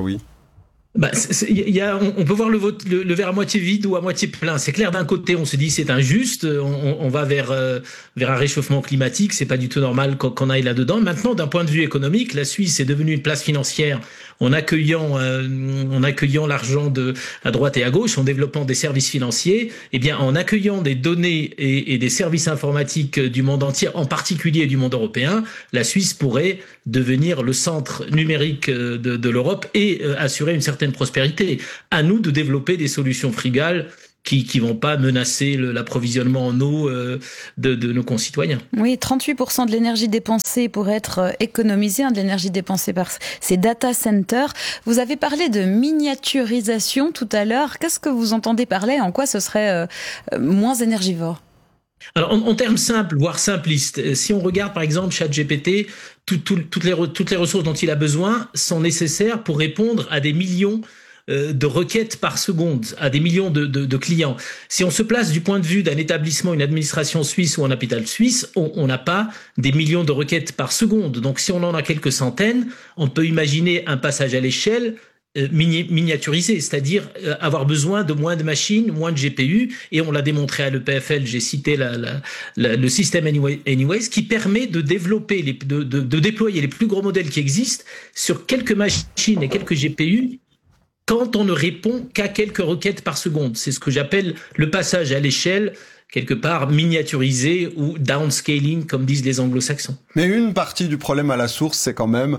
On peut voir le verre à moitié vide ou à moitié plein. C'est clair, d'un côté, on se dit c'est injuste, on va vers un réchauffement climatique, c'est pas du tout normal qu'on aille là-dedans. Maintenant, d'un point de vue économique, la Suisse est devenue une place financière en accueillant l'argent à droite et à gauche, en développant des services financiers. Eh bien, en accueillant des données et des services informatiques du monde entier, en particulier du monde européen, la Suisse pourrait devenir le centre numérique de l'Europe et assurer une certaine prospérité. À nous de développer des solutions frugales qui vont pas menacer l'approvisionnement en eau de nos concitoyens. Oui, 38% de l'énergie dépensée pourrait être économisée, de l'énergie dépensée par ces data centers. Vous avez parlé de miniaturisation tout à l'heure. Qu'est-ce que vous entendez par là et en quoi ce serait moins énergivore ? Alors, en termes simples, voire simplistes, si on regarde par exemple ChatGPT, toutes les ressources dont il a besoin sont nécessaires pour répondre à des millions de requêtes par seconde, à des millions de clients. Si on se place du point de vue d'un établissement, une administration suisse ou un hôpital suisse, on n'a pas des millions de requêtes par seconde. Donc si on en a quelques centaines, on peut imaginer un passage à l'échelle miniaturisé, c'est-à-dire avoir besoin de moins de machines, moins de GPU, et on l'a démontré à l'EPFL, j'ai cité le système Anyways, qui permet de développer, de déployer les plus gros modèles qui existent sur quelques machines et quelques GPU quand on ne répond qu'à quelques requêtes par seconde. C'est ce que j'appelle le passage à l'échelle, quelque part miniaturisé ou downscaling, comme disent les anglo-saxons. Mais une partie du problème à la source, c'est quand même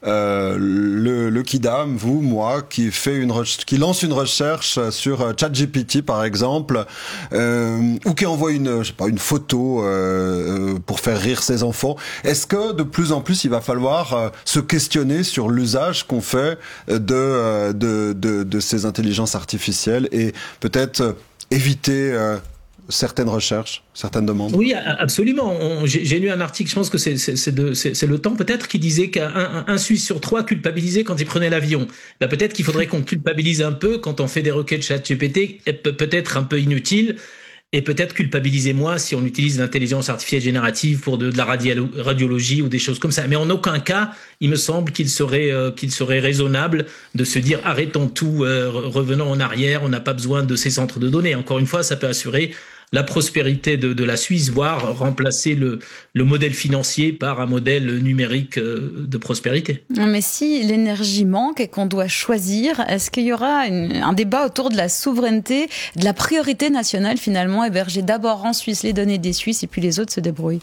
le kidam, vous, moi, qui lance une recherche sur ChatGPT, par exemple, ou qui envoie une photo pour faire rire ses enfants. Est-ce que de plus en plus, il va falloir se questionner sur l'usage qu'on fait de ces intelligences artificielles et peut-être éviter certaines recherches, certaines demandes? Oui, absolument. J'ai lu un article, je pense que c'est Le Temps peut-être, qui disait qu'un Suisse sur 3 culpabilisait quand il prenait l'avion. Là, peut-être qu'il faudrait qu'on culpabilise un peu quand on fait des requêtes ChatGPT, peut-être un peu inutiles, et peut-être culpabiliser moins si on utilise l'intelligence artificielle générative pour de la radiologie ou des choses comme ça. Mais en aucun cas, il me semble qu'il serait raisonnable de se dire arrêtons tout, revenons en arrière, on n'a pas besoin de ces centres de données. Encore une fois, ça peut assurer la prospérité de la Suisse, voire remplacer le modèle financier par un modèle numérique de prospérité. Mais si l'énergie manque et qu'on doit choisir, est-ce qu'il y aura un débat autour de la souveraineté, de la priorité nationale finalement, héberger d'abord en Suisse les données des Suisses et puis les autres se débrouillent?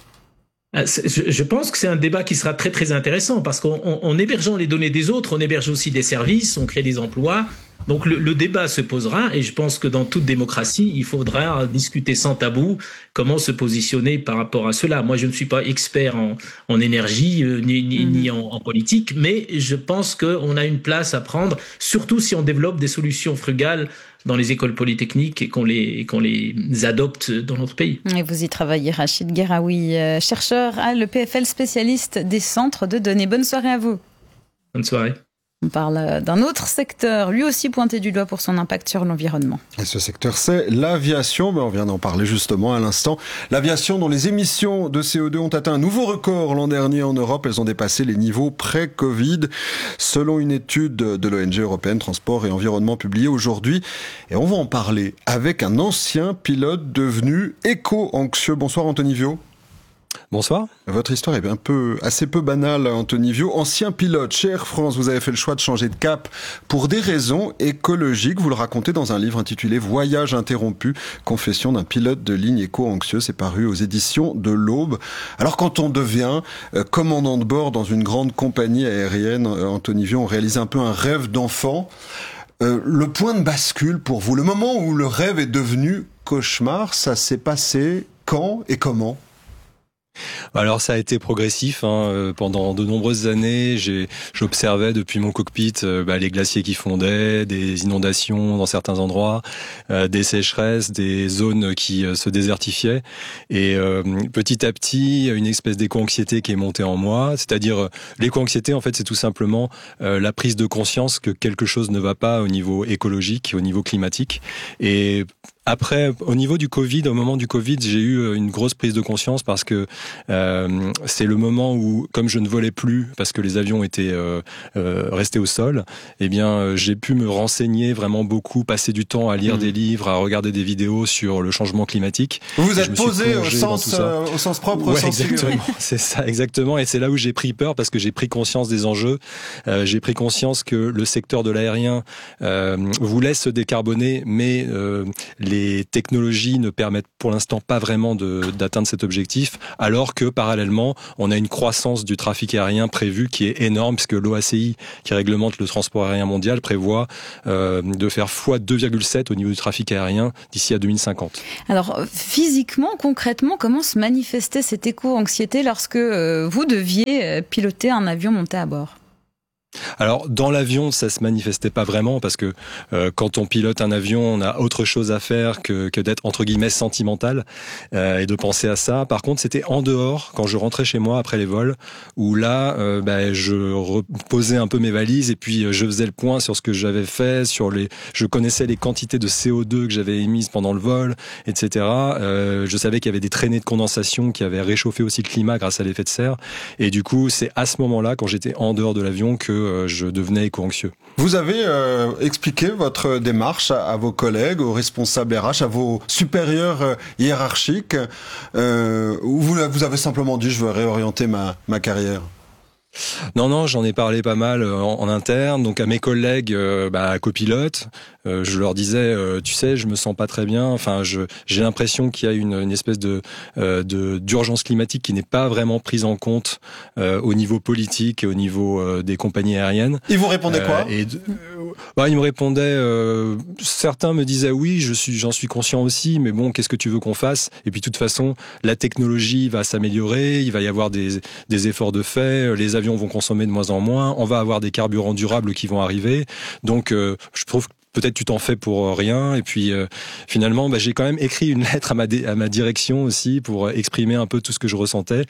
Je pense que c'est un débat qui sera très très intéressant parce qu'en hébergeant les données des autres, on héberge aussi des services, on crée des emplois. Donc le débat se posera et je pense que dans toute démocratie, il faudra discuter sans tabou comment se positionner par rapport à cela. Moi, je ne suis pas expert en énergie ni en politique, mais je pense qu'on a une place à prendre, surtout si on développe des solutions frugales dans les écoles polytechniques et qu'on les adopte dans notre pays. Et vous y travaillez, Rachid Gueraoui, chercheur à l'EPFL, spécialiste des centres de données. Bonne soirée à vous. Bonne soirée. On parle d'un autre secteur, lui aussi pointé du doigt pour son impact sur l'environnement. Et ce secteur, c'est l'aviation. On vient d'en parler justement à l'instant. L'aviation dont les émissions de CO2 ont atteint un nouveau record l'an dernier en Europe. Elles ont dépassé les niveaux pré-Covid, selon une étude de l'ONG européenne Transport et Environnement publiée aujourd'hui. Et on va en parler avec un ancien pilote devenu éco-anxieux. Bonsoir Anthony Viau. Bonsoir. Votre histoire est assez peu banale, Anthony Viau. Ancien pilote chez Air France, vous avez fait le choix de changer de cap pour des raisons écologiques. Vous le racontez dans un livre intitulé Voyage interrompu, confession d'un pilote de ligne éco-anxieux. C'est paru aux éditions de l'Aube. Alors quand on devient commandant de bord dans une grande compagnie aérienne, Anthony Viau, on réalise un peu un rêve d'enfant. Le point de bascule pour vous, le moment où le rêve est devenu cauchemar, ça s'est passé quand et comment ? Alors ça a été progressif. Pendant de nombreuses années, j'observais depuis mon cockpit les glaciers qui fondaient, des inondations dans certains endroits, des sécheresses, des zones qui se désertifiaient. Et petit à petit, une espèce d'éco-anxiété qui est montée en moi. C'est-à-dire, l'éco-anxiété, en fait, c'est tout simplement la prise de conscience que quelque chose ne va pas au niveau écologique, au niveau climatique. Et après, au niveau du Covid, au moment du Covid, j'ai eu une grosse prise de conscience parce que c'est le moment où, comme je ne volais plus parce que les avions étaient restés au sol, eh bien, j'ai pu me renseigner vraiment beaucoup, passer du temps à lire des livres, à regarder des vidéos sur le changement climatique. Vous vous êtes posé au sens propre, au sens exactement. C'est ça, exactement. Et c'est là où j'ai pris peur parce que j'ai pris conscience des enjeux. J'ai pris conscience que le secteur de l'aérien voulait se décarboner, mais les technologies ne permettent pour l'instant pas vraiment d'atteindre cet objectif, alors que parallèlement, on a une croissance du trafic aérien prévue qui est énorme, puisque l'OACI, qui réglemente le transport aérien mondial, prévoit de faire x2,7 au niveau du trafic aérien d'ici à 2050. Alors, physiquement, concrètement, comment se manifestait cette éco-anxiété lorsque vous deviez piloter un avion monté à bord ? Alors, dans l'avion, ça se manifestait pas vraiment parce que quand on pilote un avion, on a autre chose à faire que d'être entre guillemets sentimental et de penser à ça. Par contre, c'était en dehors, quand je rentrais chez moi après les vols, où là, je reposais un peu mes valises et puis je faisais le point sur ce que j'avais fait, je connaissais les quantités de CO2 que j'avais émises pendant le vol, etc. Je savais qu'il y avait des traînées de condensation qui avaient réchauffé aussi le climat grâce à l'effet de serre. Et du coup, c'est à ce moment-là, quand j'étais en dehors de l'avion, que je devenais éco-anxieux. Vous avez expliqué votre démarche à vos collègues, aux responsables RH, à vos supérieurs hiérarchiques, ou vous avez simplement dit je veux réorienter ma carrière? Non, j'en ai parlé pas mal en interne, donc à mes collègues copilotes. Je leur disais, tu sais, je me sens pas très bien. Enfin, j'ai l'impression qu'il y a une espèce d'urgence climatique qui n'est pas vraiment prise en compte au niveau politique et au niveau des compagnies aériennes. Ils vous répondaient quoi? Ils me répondaient. Certains me disaient oui, j'en suis conscient aussi, mais bon, qu'est-ce que tu veux qu'on fasse? Et puis de toute façon, la technologie va s'améliorer, il va y avoir des efforts de fait, les avions vont consommer de moins en moins, on va avoir des carburants durables qui vont arriver. Donc, je trouve que peut-être tu t'en fais pour rien. Et puis finalement, j'ai quand même écrit une lettre à ma direction aussi pour exprimer un peu tout ce que je ressentais.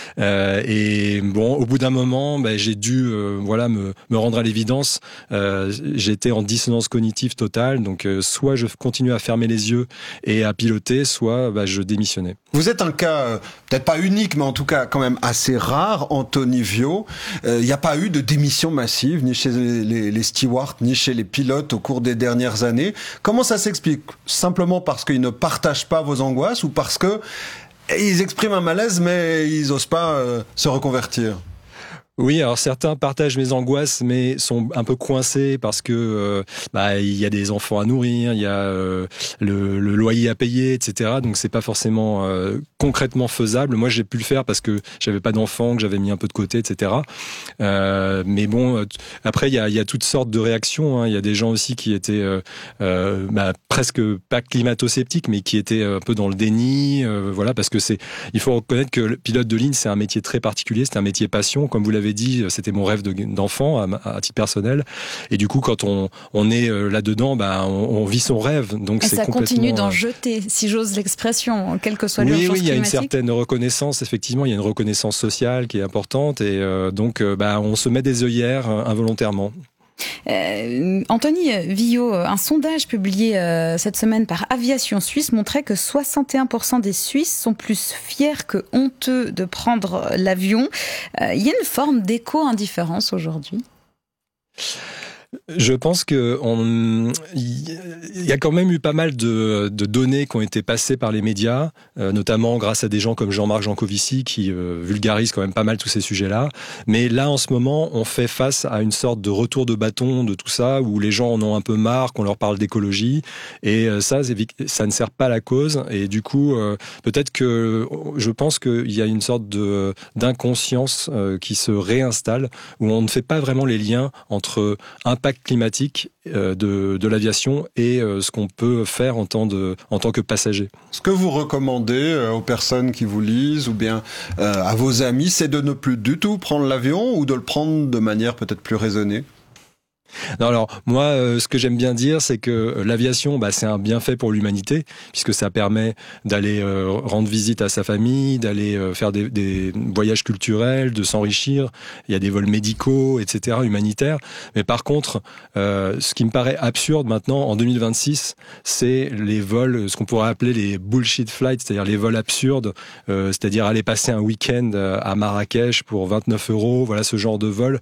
Et bon, au bout d'un moment, j'ai dû me rendre à l'évidence. J'étais en dissonance cognitive totale. Donc soit je continuais à fermer les yeux et à piloter, soit je démissionnais. Vous êtes un cas, peut-être pas unique, mais en tout cas quand même assez rare, Anthony Viau. Il n'y a pas eu de démission massive, ni chez les stewards, ni chez les pilotes au cours des dernières années. Comment ça s'explique? Simplement parce qu'ils ne partagent pas vos angoisses ou parce que ils expriment un malaise, mais ils n'osent pas se reconvertir? Oui, alors certains partagent mes angoisses, mais sont un peu coincés parce que il y a des enfants à nourrir, il y a le loyer à payer, etc. Donc c'est pas forcément concrètement faisable. Moi, j'ai pu le faire parce que j'avais pas d'enfants, que j'avais mis un peu de côté, etc. Mais bon, après il y a toutes sortes de réactions. Il y a des gens aussi qui étaient presque pas climato-sceptiques, mais qui étaient un peu dans le déni. Parce que il faut reconnaître que le pilote de ligne, c'est un métier très particulier, c'est un métier passion, comme vous l'avez dit, c'était mon rêve d'enfant à titre personnel. Et du coup, quand on est là-dedans, on vit son rêve. Donc ça continue d'en jeter, si j'ose l'expression, quelle que soit l'urgence climatique. Oui, il y a une certaine reconnaissance. Effectivement, il y a une reconnaissance sociale qui est importante. Et donc, on se met des œillères involontairement. Anthony Viau, un sondage publié cette semaine par Aviation Suisse montrait que 61% des Suisses sont plus fiers que honteux de prendre l'avion. Il y a une forme d'éco-indifférence aujourd'hui? Je pense que il y a quand même eu pas mal de données qui ont été passées par les médias, notamment grâce à des gens comme Jean-Marc Jancovici qui vulgarisent quand même pas mal tous ces sujets-là. Mais là, en ce moment, on fait face à une sorte de retour de bâton de tout ça, où les gens en ont un peu marre qu'on leur parle d'écologie, et ça ne sert pas la cause. Et du coup, peut-être que je pense qu'il y a une sorte d'inconscience qui se réinstalle, où on ne fait pas vraiment les liens entre un l'impact climatique de l'aviation et ce qu'on peut faire en tant que passager. Ce que vous recommandez aux personnes qui vous lisent ou bien à vos amis, c'est de ne plus du tout prendre l'avion ou de le prendre de manière peut-être plus raisonnée? Non, alors moi, ce que j'aime bien dire, c'est que l'aviation, c'est un bienfait pour l'humanité, puisque ça permet d'aller rendre visite à sa famille, d'aller faire des voyages culturels, de s'enrichir. Il y a des vols médicaux, etc., humanitaires. Mais par contre, ce qui me paraît absurde maintenant, en 2026, c'est les vols, ce qu'on pourrait appeler les bullshit flights, c'est-à-dire les vols absurdes, c'est-à-dire aller passer un week-end à Marrakech pour 29 €. Voilà ce genre de vols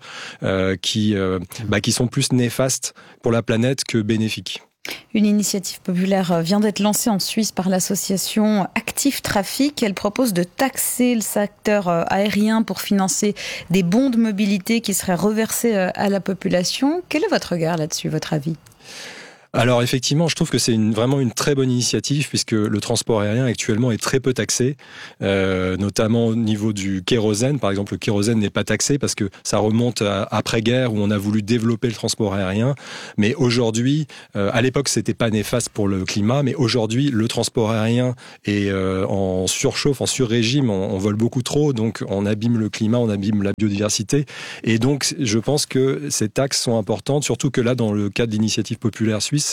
qui sont plus néfastes pour la planète que bénéfiques. Une initiative populaire vient d'être lancée en Suisse par l'association Active Trafic. Elle propose de taxer le secteur aérien pour financer des bons de mobilité qui seraient reversés à la population. Quel est votre regard là-dessus, votre avis ? Alors effectivement, je trouve que c'est vraiment une très bonne initiative puisque le transport aérien actuellement est très peu taxé, notamment au niveau du kérosène. Par exemple, le kérosène n'est pas taxé parce que ça remonte à après-guerre où on a voulu développer le transport aérien. Mais aujourd'hui, à l'époque, c'était pas néfaste pour le climat, mais aujourd'hui, le transport aérien est en surchauffe, en sur-régime. On vole beaucoup trop, donc on abîme le climat, on abîme la biodiversité. Et donc, je pense que ces taxes sont importantes, surtout que là, dans le cadre de l'initiative populaire suisse,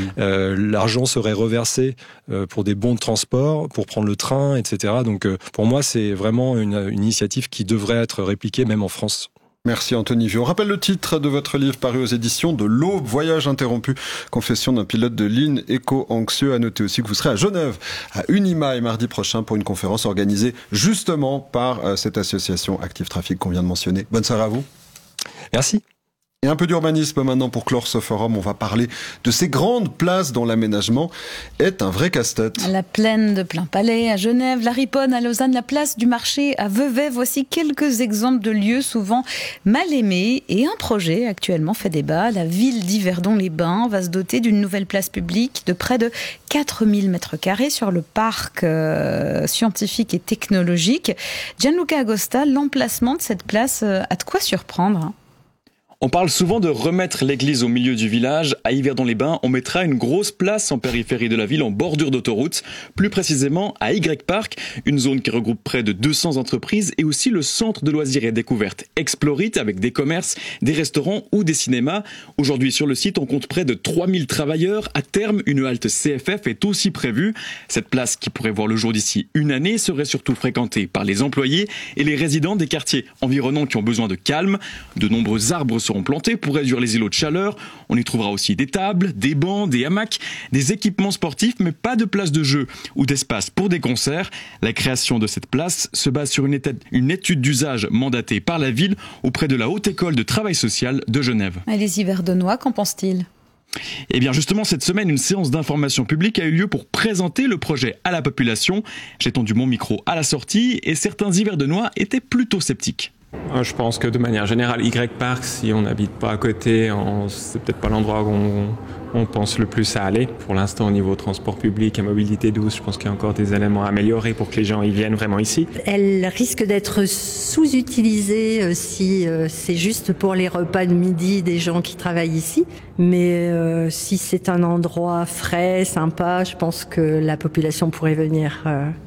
l'argent serait reversé pour des bons de transport, pour prendre le train, etc. Donc pour moi, c'est vraiment une initiative qui devrait être répliquée même en France. Merci Anthony Vieux. On rappelle le titre de votre livre paru aux éditions de l'Aube, Voyage interrompu, confession d'un pilote de ligne éco-anxieux. À noter aussi que vous serez à Genève, à Unimail, mardi prochain pour une conférence organisée justement par cette association Active Trafic qu'on vient de mentionner. Bonne soirée à vous. Merci. Et un peu d'urbanisme maintenant pour clore ce forum. On va parler de ces grandes places dont l'aménagement est un vrai casse-tête. La plaine de Plain-Palais à Genève, la Riponne à Lausanne, la place du marché à Vevey. Voici quelques exemples de lieux souvent mal aimés. Et un projet actuellement fait débat. La ville d'Yverdon-les-Bains va se doter d'une nouvelle place publique de près de 4000 m² sur le parc scientifique et technologique. Gianluca Agosta, l'emplacement de cette place a de quoi surprendre. On parle souvent de remettre l'église au milieu du village. À Yverdon-les-Bains, on mettra une grosse place en périphérie de la ville, en bordure d'autoroute. Plus précisément, à Y-Park, une zone qui regroupe près de 200 entreprises et aussi le centre de loisirs et découvertes Explorit avec des commerces, des restaurants ou des cinémas. Aujourd'hui, sur le site, on compte près de 3000 travailleurs. À terme, une halte CFF est aussi prévue. Cette place, qui pourrait voir le jour d'ici une année, serait surtout fréquentée par les employés et les résidents des quartiers environnants qui ont besoin de calme. De nombreux arbres seront plantés pour réduire les îlots de chaleur. On y trouvera aussi des tables, des bancs, des hamacs, des équipements sportifs, mais pas de place de jeu ou d'espace pour des concerts. La création de cette place se base sur une étude d'usage mandatée par la ville auprès de la Haute École de Travail Social de Genève. Et les Yverdonnois, qu'en pensent-ils ? Eh bien justement, cette semaine, une séance d'information publique a eu lieu pour présenter le projet à la population. J'ai tendu mon micro à la sortie et certains Yverdonnois étaient plutôt sceptiques. Je pense que de manière générale, Y-Park, si on n'habite pas à côté, c'est peut-être pas l'endroit où on pense le plus à aller. Pour l'instant, au niveau transport public et mobilité douce, je pense qu'il y a encore des éléments à améliorer pour que les gens y viennent vraiment ici. Elle risque d'être sous-utilisée si c'est juste pour les repas de midi des gens qui travaillent ici. Mais si c'est un endroit frais, sympa, je pense que la population pourrait venir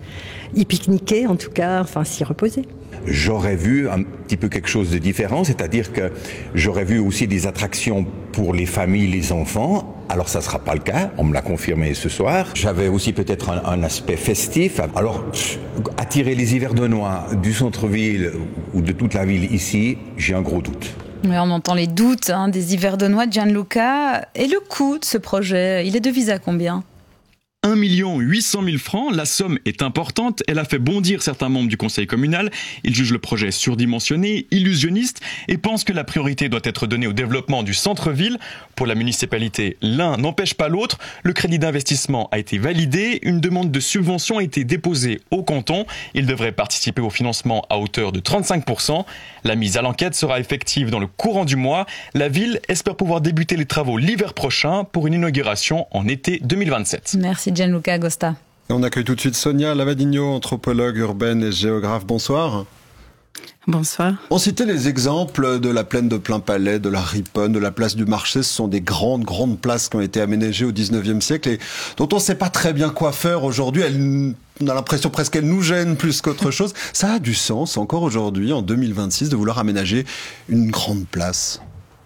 y pique-niquer, en tout cas, enfin s'y reposer. J'aurais vu un petit peu quelque chose de différent, c'est-à-dire que j'aurais vu aussi des attractions pour les familles, les enfants. Alors ça sera pas le cas, on me l'a confirmé ce soir. J'avais aussi peut-être un aspect festif. Alors attirer les Yverdonnois du centre-ville ou de toute la ville ici, j'ai un gros doute. Mais on entend les doutes des Yverdonnois, Gianluca. Et le coût de ce projet, il est devisé à combien ? 1 800 000 francs, la somme est importante, elle a fait bondir certains membres du conseil communal. Ils jugent le projet surdimensionné, illusionniste et pensent que la priorité doit être donnée au développement du centre-ville. Pour la municipalité, l'un n'empêche pas l'autre. Le crédit d'investissement a été validé, une demande de subvention a été déposée au canton. Il devrait participer au financement à hauteur de 35%. La mise à l'enquête sera effective dans le courant du mois. La ville espère pouvoir débuter les travaux l'hiver prochain pour une inauguration en été 2027. Merci Gianluca Agosta. Et on accueille tout de suite Sonia Lavadino, anthropologue urbaine et géographe. Bonsoir. Bonsoir. On citait les exemples de la plaine de Plainpalais, de la Riponne, de la place du Marché. Ce sont des grandes places qui ont été aménagées au 19e siècle et dont on ne sait pas très bien quoi faire aujourd'hui. On a l'impression presque qu'elles nous gênent plus qu'autre chose. Ça a du sens encore aujourd'hui, en 2026, de vouloir aménager une grande place?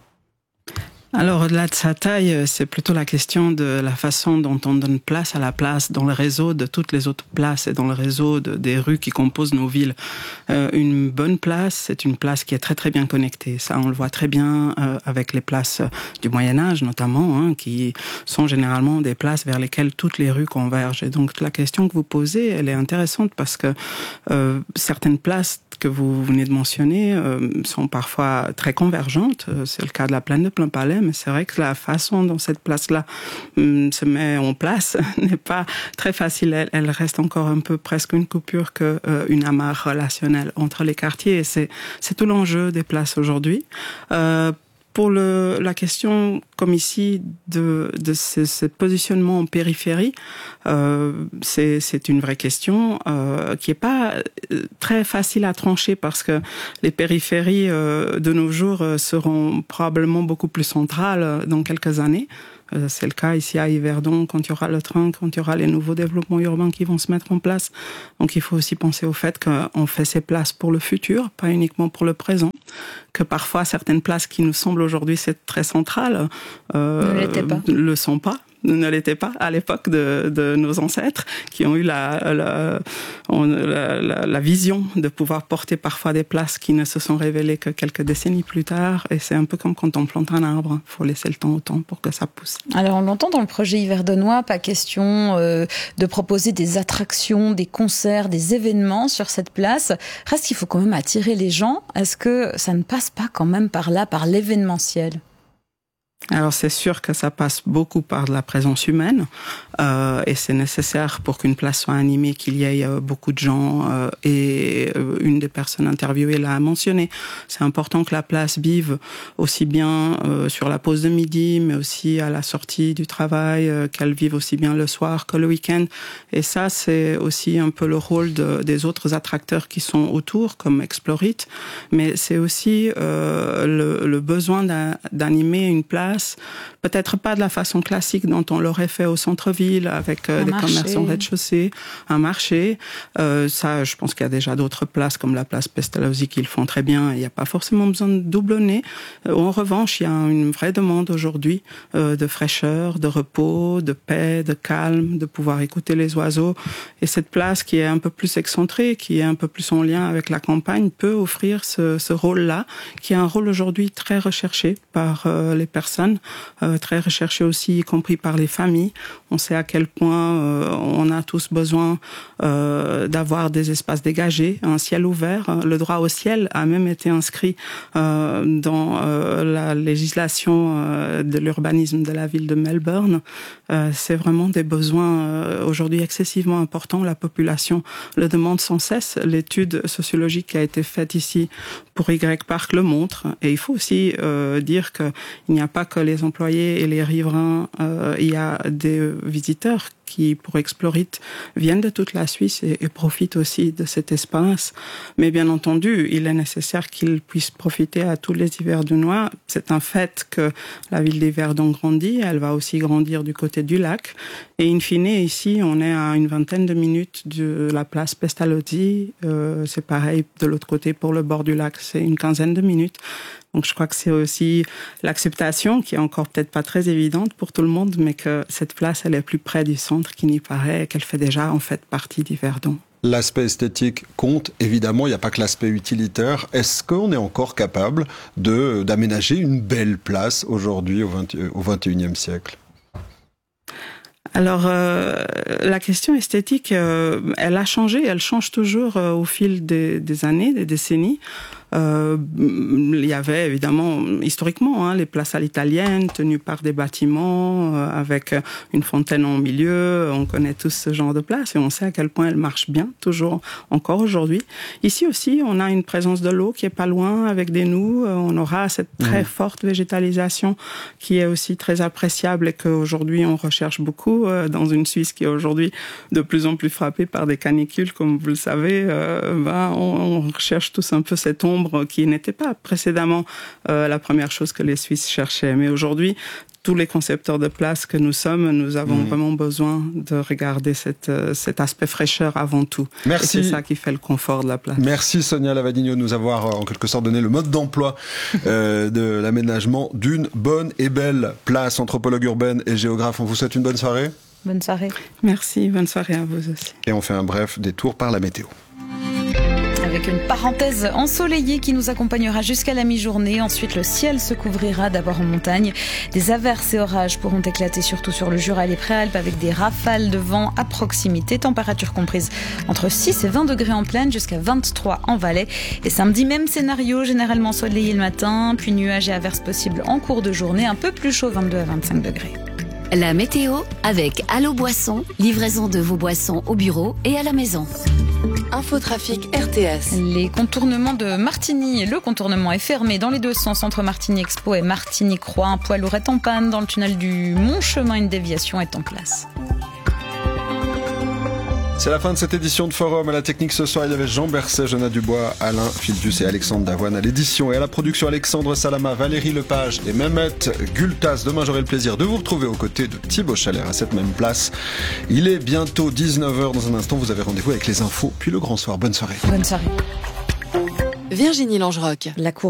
Alors, au-delà de sa taille, c'est plutôt la question de la façon dont on donne place à la place dans le réseau de toutes les autres places et dans le réseau des rues qui composent nos villes. Une bonne place, c'est une place qui est très très bien connectée. Ça, on le voit très bien avec les places du Moyen-Âge notamment, qui sont généralement des places vers lesquelles toutes les rues convergent. Et donc, la question que vous posez, elle est intéressante parce que certaines places que vous venez de mentionner sont parfois très convergentes. C'est le cas de la plaine de Plainpalais, mais c'est vrai que la façon dont cette place-là se met en place n'est pas très facile. Elle reste encore un peu presque une coupure qu'une amarre relationnelle entre les quartiers. Et c'est tout l'enjeu des places aujourd'hui. Pour la question, comme ici, de ce positionnement en périphérie, c'est une vraie question qui est pas très facile à trancher parce que les périphéries de nos jours seront probablement beaucoup plus centrales dans quelques années. C'est le cas ici à Yverdon, quand il y aura le train, quand il y aura les nouveaux développements urbains qui vont se mettre en place. Donc il faut aussi penser au fait qu'on fait ces places pour le futur, pas uniquement pour le présent. Que parfois certaines places qui nous semblent aujourd'hui c'est très centrales le sont pas. Ne l'étaient pas à l'époque de nos ancêtres qui ont eu la vision de pouvoir porter parfois des places qui ne se sont révélées que quelques décennies plus tard. Et c'est un peu comme quand on plante un arbre. Il faut laisser le temps au temps pour que ça pousse. Alors on l'entend dans le projet yverdonois, pas question de proposer des attractions, des concerts, des événements sur cette place. Reste qu'il faut quand même attirer les gens. Est-ce que ça ne passe pas quand même par là, par l'événementiel ? Alors c'est sûr que ça passe beaucoup par de la présence humaine et c'est nécessaire pour qu'une place soit animée qu'il y ait beaucoup de gens et une des personnes interviewées l'a mentionné. C'est important que la place vive aussi bien sur la pause de midi mais aussi à la sortie du travail, qu'elle vive aussi bien le soir que le week-end. Et ça c'est aussi un peu le rôle des autres attracteurs qui sont autour comme Explorite, mais c'est aussi le besoin d'animer une place peut-être pas de la façon classique dont on l'aurait fait au centre-ville avec des commerces en rez-de-chaussée, un marché. Ça, je pense qu'il y a déjà d'autres places comme la place Pestalozzi qui le font très bien. Il n'y a pas forcément besoin de doublonner. En revanche, il y a une vraie demande aujourd'hui de fraîcheur, de repos, de paix, de calme, de pouvoir écouter les oiseaux. Et cette place qui est un peu plus excentrée, qui est un peu plus en lien avec la campagne, peut offrir ce rôle-là, qui est un rôle aujourd'hui très recherché par les personnes, très recherché aussi, y compris par les familles. On sait à quel point on a tous besoin d'avoir des espaces dégagés, un ciel ouvert. Le droit au ciel a même été inscrit dans la législation de l'urbanisme de la ville de Melbourne. C'est vraiment des besoins aujourd'hui excessivement importants. La population le demande sans cesse. L'étude sociologique qui a été faite ici pour Y Park le montre. Et il faut aussi dire qu'il n'y a pas que les employés et les riverains, il y a des visiteurs qui, pour Explorite, viennent de toute la Suisse et profitent aussi de cet espace. Mais bien entendu, il est nécessaire qu'ils puissent profiter à tous les Yverdonois. C'est un fait que la ville d'Yverdon grandit, elle va aussi grandir du côté du lac. Et in fine, ici, on est à une vingtaine de minutes de la place Pestalozzi. C'est pareil de l'autre côté pour le bord du lac, c'est une quinzaine de minutes. Donc je crois que c'est aussi l'acceptation qui est encore peut-être pas très évidente pour tout le monde, mais que cette place, elle est plus près du centre qu'il n'y paraît et qu'elle fait déjà en fait partie d'Yverdon. L'aspect esthétique compte, évidemment, il n'y a pas que l'aspect utilitaire. Est-ce qu'on est encore capable d'aménager une belle place aujourd'hui au XXIe siècle ? Alors, la question esthétique, elle a changé, elle change toujours au fil des années, des décennies. il y avait évidemment, historiquement, les places à l'italienne, tenues par des bâtiments, avec une fontaine en milieu. On connaît tous ce genre de place et on sait à quel point elle marche bien, toujours, encore aujourd'hui. Ici aussi, on a une présence de l'eau qui est pas loin, avec des noues. On aura cette très forte végétalisation qui est aussi très appréciable et qu'aujourd'hui on recherche beaucoup dans une Suisse qui est aujourd'hui de plus en plus frappée par des canicules, comme vous le savez. On recherche tous un peu cette ombre qui n'était pas précédemment la première chose que les Suisses cherchaient. Mais aujourd'hui, tous les concepteurs de place que nous sommes, nous avons vraiment besoin de regarder cet aspect fraîcheur avant tout. Merci. Et c'est ça qui fait le confort de la place. Merci Sonia Lavadigno de nous avoir en quelque sorte donné le mode d'emploi de l'aménagement d'une bonne et belle place. Anthropologue urbaine et géographe, on vous souhaite une bonne soirée. Bonne soirée. Merci, bonne soirée à vous aussi. Et on fait un bref détour par la météo. Avec une parenthèse ensoleillée qui nous accompagnera jusqu'à la mi-journée. Ensuite, le ciel se couvrira d'abord en montagne. Des averses et orages pourront éclater surtout sur le Jura et les Préalpes avec des rafales de vent à proximité. Température comprise entre 6 et 20 degrés en plaine jusqu'à 23 en Valais. Et samedi, même scénario, généralement ensoleillé le matin, puis nuages et averses possibles en cours de journée. Un peu plus chaud, 22 à 25 degrés. La météo avec Allo Boisson, livraison de vos boissons au bureau et à la maison. Infotrafic RTS. Les contournements de Martigny. Le contournement est fermé dans les deux sens entre Martigny Expo et Martigny Croix. Un poids lourd est en panne dans le tunnel du Mont-Chemin. Une déviation est en place. C'est la fin de cette édition de Forum. À la technique ce soir, il y avait Jean Berset, Jonah Dubois, Alain Fildius et Alexandre Davoine. À l'édition et à la production, Alexandre Salama, Valérie Lepage et Mehmet Gultas. Demain, j'aurai le plaisir de vous retrouver aux côtés de Thibaut Chalère à cette même place. Il est bientôt 19h. Dans un instant, vous avez rendez-vous avec les infos, puis le grand soir. Bonne soirée. Bonne soirée. Virginie Langerock. La cour